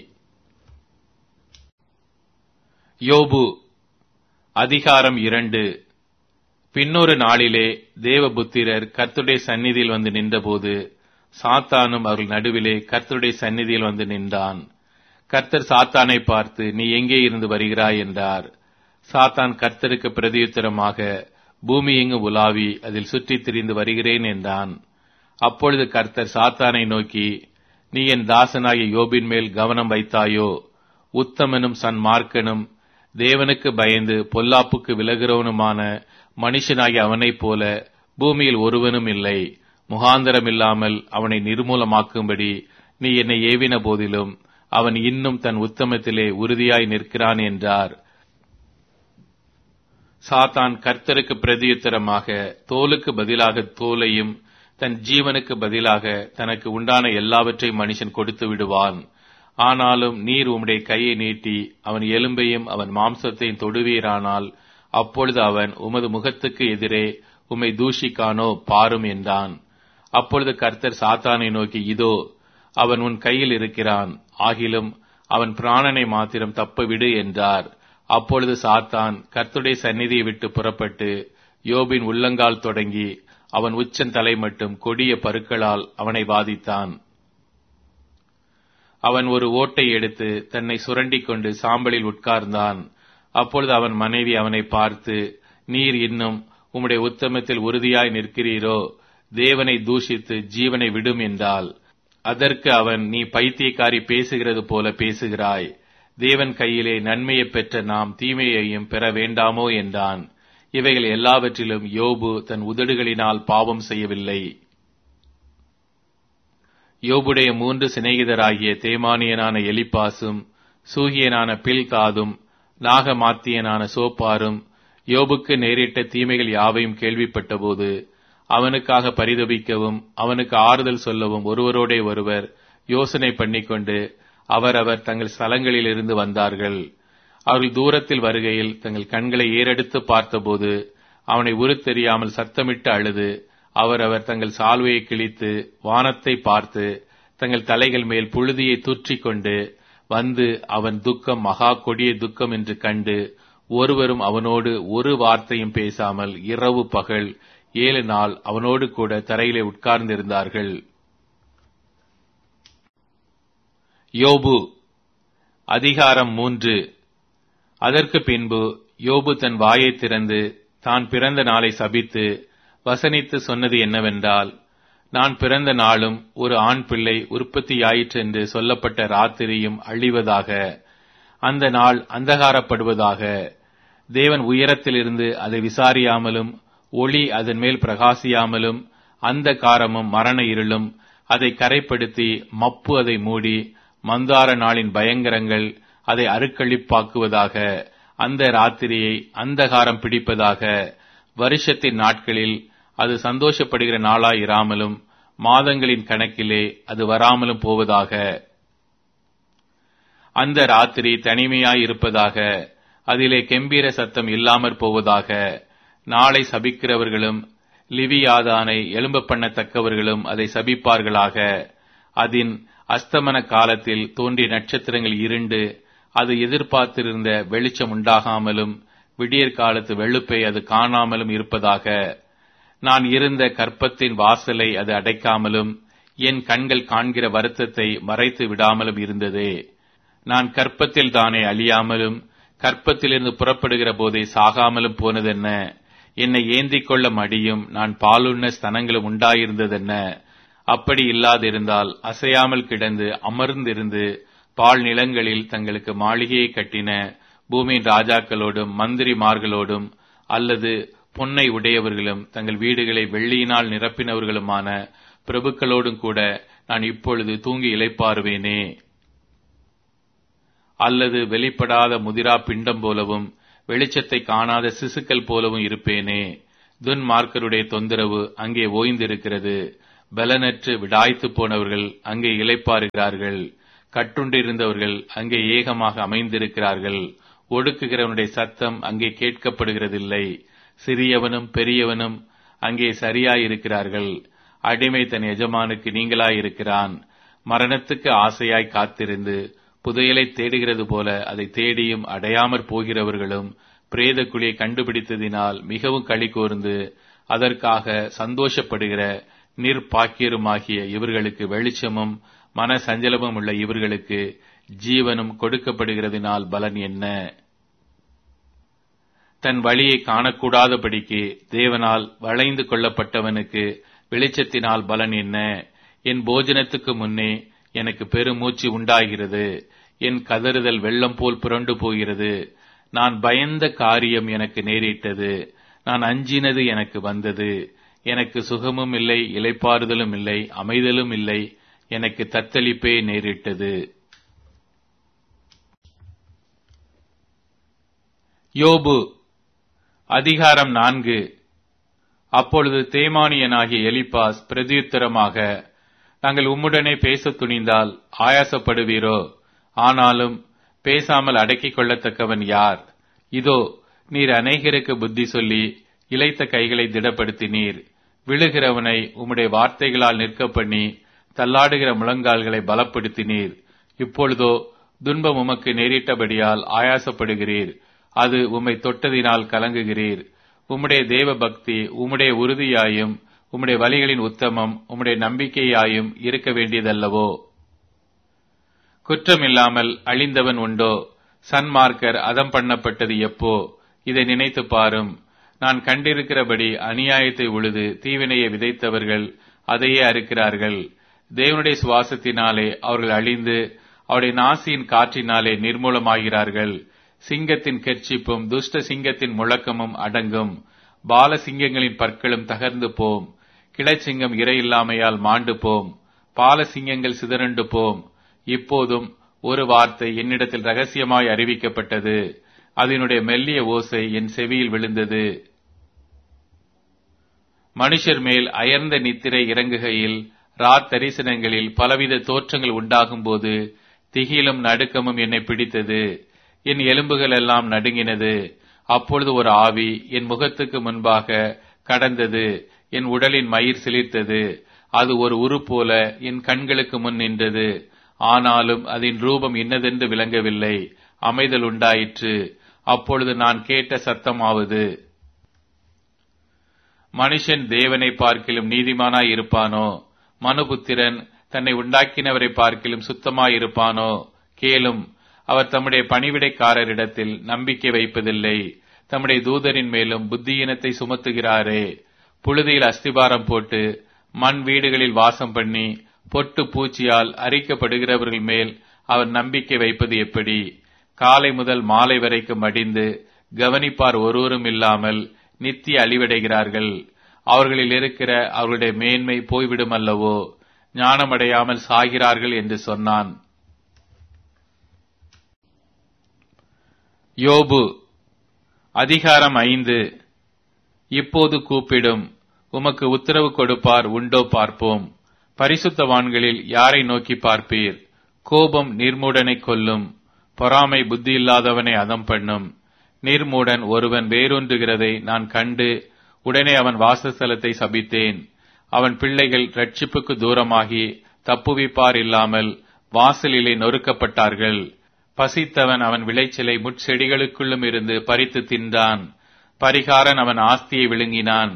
யோபு அதிகாரம் 2. பின்னொரு நாளிலே தேவபுத்திரர் கர்த்தருடைய சந்நிதியில் வந்து நின்றபோது, சாத்தானும் அவர்கள் நடுவிலே கர்த்தருடைய சந்நிதியில் வந்து நின்றான். கர்த்தர் சாத்தானை பார்த்து, நீ எங்கே இருந்து வருகிறாய் என்றார். சாத்தான் கர்த்தருக்கு பிரதியுத்தரமாக, பூமி எங்கு உலாவி அதில் சுற்றித் திரிந்து வருகிறேன் என்றான். அப்பொழுது கர்த்தர் சாத்தானை நோக்கி, நீ என் தாசனாகிய யோபின் மேல் கவனம் வைத்தாயோ? உத்தமனும் சன்மார்க்கனும் தேவனுக்கு பயந்து பொல்லாப்புக்கு விலகிறவனுமான மனுஷனாகிய அவனைப் போல பூமியில் ஒருவனும் இல்லை. முகாந்தரம் இல்லாமல் அவனை நிர்மூலமாக்கும்படி நீ என்னை ஏவின போதிலும் அவன் இன்னும் தன் உத்தமத்திலே உறுதியாய் நிற்கிறான் என்றார். சாத்தான் கர்த்தருக்கு பிரதியுத்தரமாக, தோலுக்கு பதிலாக தோலையும் தன் ஜீவனுக்கு பதிலாக தனக்கு உண்டான எல்லாவற்றையும் மனுஷன் கொடுத்து விடுவான். ஆனாலும் நீர் உம்முடைய கையை நீட்டி அவன் எலும்பையும் அவன் மாம்சத்தையும் தொடுவீரானால், அப்பொழுது அவன் உமது முகத்துக்கு எதிரே உம்மை தூஷிக்கானோ பாரும் என்றான். அப்பொழுது கர்த்தர் சாத்தானை நோக்கி, இதோ அவன் உன் கையில் இருக்கிறான், ஆகிலும் அவன் பிராணனை மாத்திரம் தப்ப விடு என்றார். அப்பொழுது சாத்தான் கர்த்தருடைய சந்நிதியை விட்டு புறப்பட்டு யோபின் உள்ளங்கால் தொடங்கி அவன் உச்சன் தலை மட்டும் கொடிய பருக்களால் அவனை பாதித்தான். அவன் ஒரு ஓட்டை எடுத்து தன்னை சுரண்டிக் கொண்டு சாம்பலில் உட்கார்ந்தான். அப்பொழுது அவன் மனைவி அவனை பார்த்து, நீர் இன்னும் உம்முடைய உத்தமத்தில் உறுதியாய் நிற்கிறீரோ? தேவனை தூஷித்து ஜீவனை விடும் என்றாள். அதற்கு அவன், நீ பைத்தியக்காரி பேசுகிறது போல பேசுகிறாய். தேவன் கையிலே நன்மையை பெற்ற நாம் தீமையையும் பெற வேண்டாமோ என்றான். இவைகள் எல்லாவற்றிலும் யோபு தன் உதடுகளினால் பாவம் செய்யவில்லை. யோபுடைய 3 சிநேகிதராகிய தேமானியனான எலிப்பாசும் சூகியனான பில்காதும் நாகமாத்தியனான சோப்பாரும் யோபுக்கு நேரிட்ட தீமைகள் யாவையும் கேள்விப்பட்டபோது அவனுக்காக பரிதபிக்கவும் அவனுக்கு ஆறுதல் சொல்லவும் ஒருவரோடே ஒருவர் யோசனை பண்ணிக்கொண்டு அவரவர் தங்கள் ஸ்தலங்களிலிருந்து வந்தார்கள். அவர்கள் தூரத்தில் வருகையில் தங்கள் கண்களை ஏறெடுத்து பார்த்தபோது அவனை உருத்தெரியாமல் சத்தமிட்டு அழுது அவரவர் தங்கள் சால்வையை கிழித்து வானத்தை பார்த்து தங்கள் தலைகள் மேல் புழுதியை தூற்றிக் கொண்டு வந்து அவன் துக்கம் மகா கொடிய துக்கம் என்று கண்டு ஒருவரும் அவனோடு ஒரு வார்த்தையும் பேசாமல் இரவு பகல் 7 நாள் அவனோடு கூட தரையிலே உட்கார்ந்திருந்தார்கள். யோபு அதிகாரம் 3. அதற்கு பின்பு யோபு தன் வாயை திறந்து தான் பிறந்த நாளை சபித்து வசனித்து சொன்னது என்னவென்றால், நான் பிறந்த நாளும் ஒரு ஆண் பிள்ளை உற்பத்தியாயிற்றென்று சொல்லப்பட்ட ராத்திரியும் அழிவதாக, அந்த நாள் அந்தகாரப்படுவதாக. தேவன் உயரத்திலிருந்து அதை விசாரியாமலும் ஒளி அதன் மேல் பிரகாசியாமலும் அந்த காரமும் மரண இருளும் அதை கரைப்படுத்தி மப்பு அதை மூடி மந்தார நாளின் பயங்கரங்கள் அதை அருக்களிப்பாக்குவதாக. அந்த ராத்திரியை அந்தகாரம் பிடிப்பதாக. வருஷத்தின் நாட்களில் அது சந்தோஷப்படுகிற நாளாயிராமலும் மாதங்களின் கணக்கிலே அது வராமலும் போவதாக. அந்த ராத்திரி தனிமையாயிருப்பதாக. அதிலே கெம்பீர சத்தம் இல்லாமற் போவதாக. நாளை சபிக்கிறவர்களும் லிவியாதானை எழும்ப பண்ணத்தக்கவர்களும் அதை சபிப்பார்களாக. அதின் அஸ்தமன காலத்தில் தோன்றிய நட்சத்திரங்கள் இருண்டு அது எதிர்பார்த்திருந்த வெளிச்சம் உண்டாகாமலும் விடியற் காலத்து வெளுப்பை அது காணாமலும் இருப்பதாக. நான் இருந்த கற்பத்தின் வாசலை அது அடைக்காமலும் என் கண்கள் காண்கிற வருத்தத்தை மறைத்து விடாமலும் இருந்ததே. நான் கற்பத்தில் தானே அழியாமலும் கற்பத்திலிருந்து புறப்படுகிற போதே சாகாமலும் போனதென்ன? என்னை ஏந்திக் கொள்ள மடியும் நான் பாலுண்ண ஸ்தனங்களும் உண்டாயிருந்ததென்ன? அப்படி இல்லாதிருந்தால் அசையாமல் கிடந்து அமர்ந்திருந்து பால் நிலங்களில் தங்களுக்கு மாளிகையை கட்டின பூமியின் ராஜாக்களோடும் மந்திரிமார்களோடும் அல்லது பொன்னை உடையவர்களும் தங்கள் வீடுகளை வெள்ளியினால் நிரப்பினவர்களுமான பிரபுக்களோடும் கூட நான் இப்பொழுது தூங்கி இளைப்பாறுவேனே. அல்லது வெளிப்படாத முதிரா பிண்டம் போலவும் வெளிச்சத்தை காணாத சிசுக்கள் போலவும் இருப்பேனே. துன்மார்க்கருடைய தொந்தரவு அங்கே ஓய்ந்திருக்கிறது. பலனற்று விடாய்த்து போனவர்கள் அங்கே இளைப்பாறுகிறார்கள். கட்டுண்டிருந்தவர்கள் அங்கே ஏகமாக அமைந்திருக்கிறார்கள். ஒடுக்குகிறவனுடைய சத்தம் அங்கே கேட்கப்படுகிறதில்லை. சிறியவனும் பெரியவனும் அங்கே சரியாயிருக்கிறார்கள். அடிமை தன் எஜமானுக்கு நீங்களாயிருக்கிறான். மரணத்துக்கு ஆசையாய் காத்திருந்து புதையலை தேடுகிறது போல அதை தேடியும் அடையாமற் போகிறவர்களும் பிரேத குழியை கண்டுபிடித்ததினால் மிகவும் களி கூர்ந்து அதற்காக சந்தோஷப்படுகிற நிர்பாக்கியருமாகிய இவர்களுக்கு வெளிச்சமும் மன சஞ்சலமும் உள்ள இவர்களுக்கு ஜீவனும் கொடுக்கப்படுகிறதினால் பலன் என்ன? தன் வழியை காணக்கூடாதபடிக்கு தேவனால் வளைந்து கொள்ளப்பட்டவனுக்கு வெளிச்சத்தினால் பலன் என்ன? என் போஜனத்துக்கு முன்னே எனக்கு பெருமூச்சு உண்டாகிறது. என் கதறுதல் வெள்ளம் போல் புரண்டு போகிறது. நான் பயந்த காரியம் எனக்கு நேரிட்டது. நான் அஞ்சினது எனக்கு வந்தது. எனக்கு சுகமும் இல்லை, இளைப்பாறுதலும் இல்லை, அமைதலும் இல்லை. எனக்கு தத்தளிப்பே நேரிட்டது. யோபு அதிகாரம் 4. அப்பொழுது தேமானியனாகிய எலிப்பாஸ் பிரதியுத்தரமாக, நாங்கள் உம்முடனே பேசத் துணிந்தால் ஆயாசப்படுவீரோ? ஆனாலும் பேசாமல் அடக்கிக் கொள்ளத்தக்கவன் யார்? இதோ, நீர் அநேகருக்கு புத்தி சொல்லி இளைத்த கைகளை திடப்படுத்தினீர். விழுகிறவனை உம்முடைய வார்த்தைகளால் நிற்க பண்ணி தள்ளாடுகிற முழங்கால்களை பலப்படுத்தினீர். இப்பொழுதோ துன்பம் உமக்கு நேரிட்டபடியால் ஆயாசப்படுகிறீர். அது உம்மை தொட்டதினால் கலங்குகிறீர். உம்முடைய தேவ பக்தி உம்முடைய உறுதியாயும் உம்முடைய வழிகளின் உத்தமம் உம்முடைய நம்பிக்கையாயும் இருக்க வேண்டியதல்லவோ? குற்றமில்லாமல் அழிந்தவன் உண்டோ? சன்மார்க்கர் அதம் பண்ணப்பட்டது எப்போ? இதை நினைத்து பாரும். நான் கண்டிருக்கிறபடி அநியாயத்தை உழுது தீவினையை விதைத்தவர்கள் அதையே அறுக்கிறார்கள். தேவனுடைய சுவாசத்தினாலே அவர்கள் அழிந்து அவருடைய நாசியின் காற்றினாலே நிர்மூலமாகிறார்கள். சிங்கத்தின் கெர்ச்சிப்பும் துஷ்ட சிங்கத்தின் முழக்கமும் அடங்கும். பால சிங்கங்களின் பற்களும் தகர்ந்து போம். கிளச்சிங்கம் இரையில்லாமையால் மாண்டு போம். பால சிங்கங்கள் சிதறண்டு போம். இப்போதும் ஒரு வார்த்தை என்னிடத்தில் ரகசியமாய் அறிவிக்கப்பட்டது. அதனுடைய மெல்லிய ஓசை என் செவியில் விழுந்தது. மனுஷர் மேல் அயர்ந்த நித்திரை இறங்குகையில் ராத்தரிசனங்களில் பலவித தோற்றங்கள் உண்டாகும் போது திகிலும் நடுக்கமும் என்னை பிடித்தது. என் எலும்புகள் எல்லாம் நடுங்கினது. அப்பொழுது ஒரு ஆவி என் முகத்துக்கு முன்பாக கடந்தது. என் உடலின் மயிர் சிலிர்த்தது. அது ஒரு உரு போல என் கண்களுக்கு முன் நின்றது. ஆனாலும் அதன் ரூபம் இன்னதென்று விளங்கவில்லை. அமைதல் உண்டாயிற்று. அப்பொழுது நான் கேட்ட சத்தமாவது, மனுஷன் தேவனை பார்க்கிலும் நீதிமானாய் இருப்பானோ? மனுபுத்திரன் தன்னை உண்டாக்கினவரை பார்க்கிலும் சுத்தமாயிருப்பானோ? கேளும், அவர் தம்முடைய பணிவிடைக்காரரிடத்தில் நம்பிக்கை வைப்பதில்லை. தம்முடைய தூதரின் மேலும் புத்தியீனத்தை சுமத்துகிறாரே. புழுதியில் அஸ்திபாரம் போட்டு மண் வீடுகளில் வாசம் பண்ணி பொட்டு பூச்சியால் அரிக்கப்படுகிறவர்கள் மேல் அவர் நம்பிக்கை வைப்பது எப்படி? காலை முதல் மாலை வரைக்கும் மடிந்து கவனிப்பார் ஒருவரும் இல்லாமல் நித்திய அழிவடைகிறார்கள். அவர்களில் இருக்கிற அவர்களுடைய மேன்மை போய்விடும் அல்லவோ? ஞானமடையாமல் சாகிறார்கள் என்று சொன்னான். யோபு அதிகாரம் 5. இப்போது கூப்பிடும், உமக்கு உத்தரவு கொடுப்பார் உண்டோ பார்ப்போம். பரிசுத்தவான்களில் யாரை நோக்கி பார்ப்பீர்? கோபம் நிர்மூடனை கொல்லும். பொறாமை புத்தியில்லாதவனை அதம் பண்ணும். நிர்மூடன் ஒருவன் வேரூன்றுகிறதை நான் கண்டு உடனே அவன் வாசஸ்தலத்தை சபித்தேன். அவன் பிள்ளைகள் ரட்சிப்புக்கு தூரமாகி தப்புவிப்பார் இல்லாமல் வாசலிலே நொறுக்கப்பட்டார்கள். பசித்தவன் அவன் விளைச்சலை முட்செடிகளுக்குள்ளும் இருந்து பறித்து தின்றான். பரிகாரன் அவன் ஆஸ்தியை விழுங்கினான்.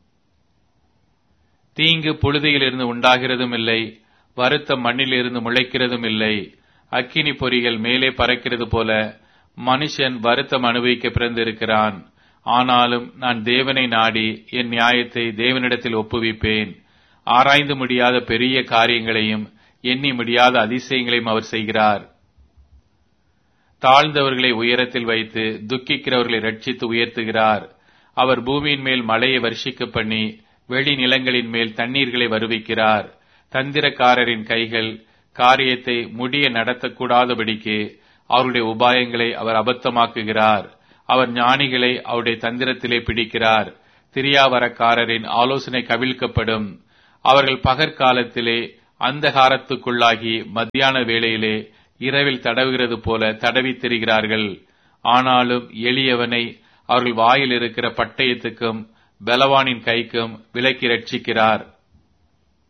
தீங்கு புழுதியிலிருந்து உண்டாகிறதும் இல்லை, வருத்த மண்ணிலிருந்து முளைக்கிறதும் இல்லை. அக்கினி பொறிகள் மேலே பறக்கிறது போல மனுஷன் வருத்தம் அனுபவிக்க பிறந்திருக்கிறான். ஆனாலும் நான் தேவனை நாடி என் நியாயத்தை தேவனிடத்தில் ஒப்புவிப்பேன். ஆராய்ந்து முடியாத பெரிய காரியங்களையும் எண்ணி முடியாத அதிசயங்களையும் அவர் செய்கிறார். தாழ்ந்தவர்களை உயரத்தில் வைத்து துக்கிக்கிறவர்களை ரட்சித்து உயர்த்துகிறார். அவர் பூமியின் மேல் மழையை வர்ஷிக்க பண்ணி வெளி நிலங்களின் மேல் தண்ணீர்களை வருவிக்கிறார். தந்திரக்காரரின் கைகள் காரியத்தை முடிய நடத்தக்கூடாதபடிக்கு அவருடைய உபாயங்களை அவர் அபத்தமாக்குகிறார். அவர் ஞானிகளை அவருடைய தந்திரத்திலே பிடிக்கிறார். திரியாவரக்காரரின் ஆலோசனை கவிழ்க்கப்படும். அவர்கள் பகற்காலத்திலே அந்தகாரத்துக்குள்ளாகி மத்தியான வேளையிலே இரவில் தடவுகிறது போல தடவி திரிகிறார்கள். ஆனாலும் எளியவனை அவர்கள் வாயில் இருக்கிற பட்டயத்துக்கும் பலவானின் கைக்கும் விலக்கி ரட்சிக்கிறார்.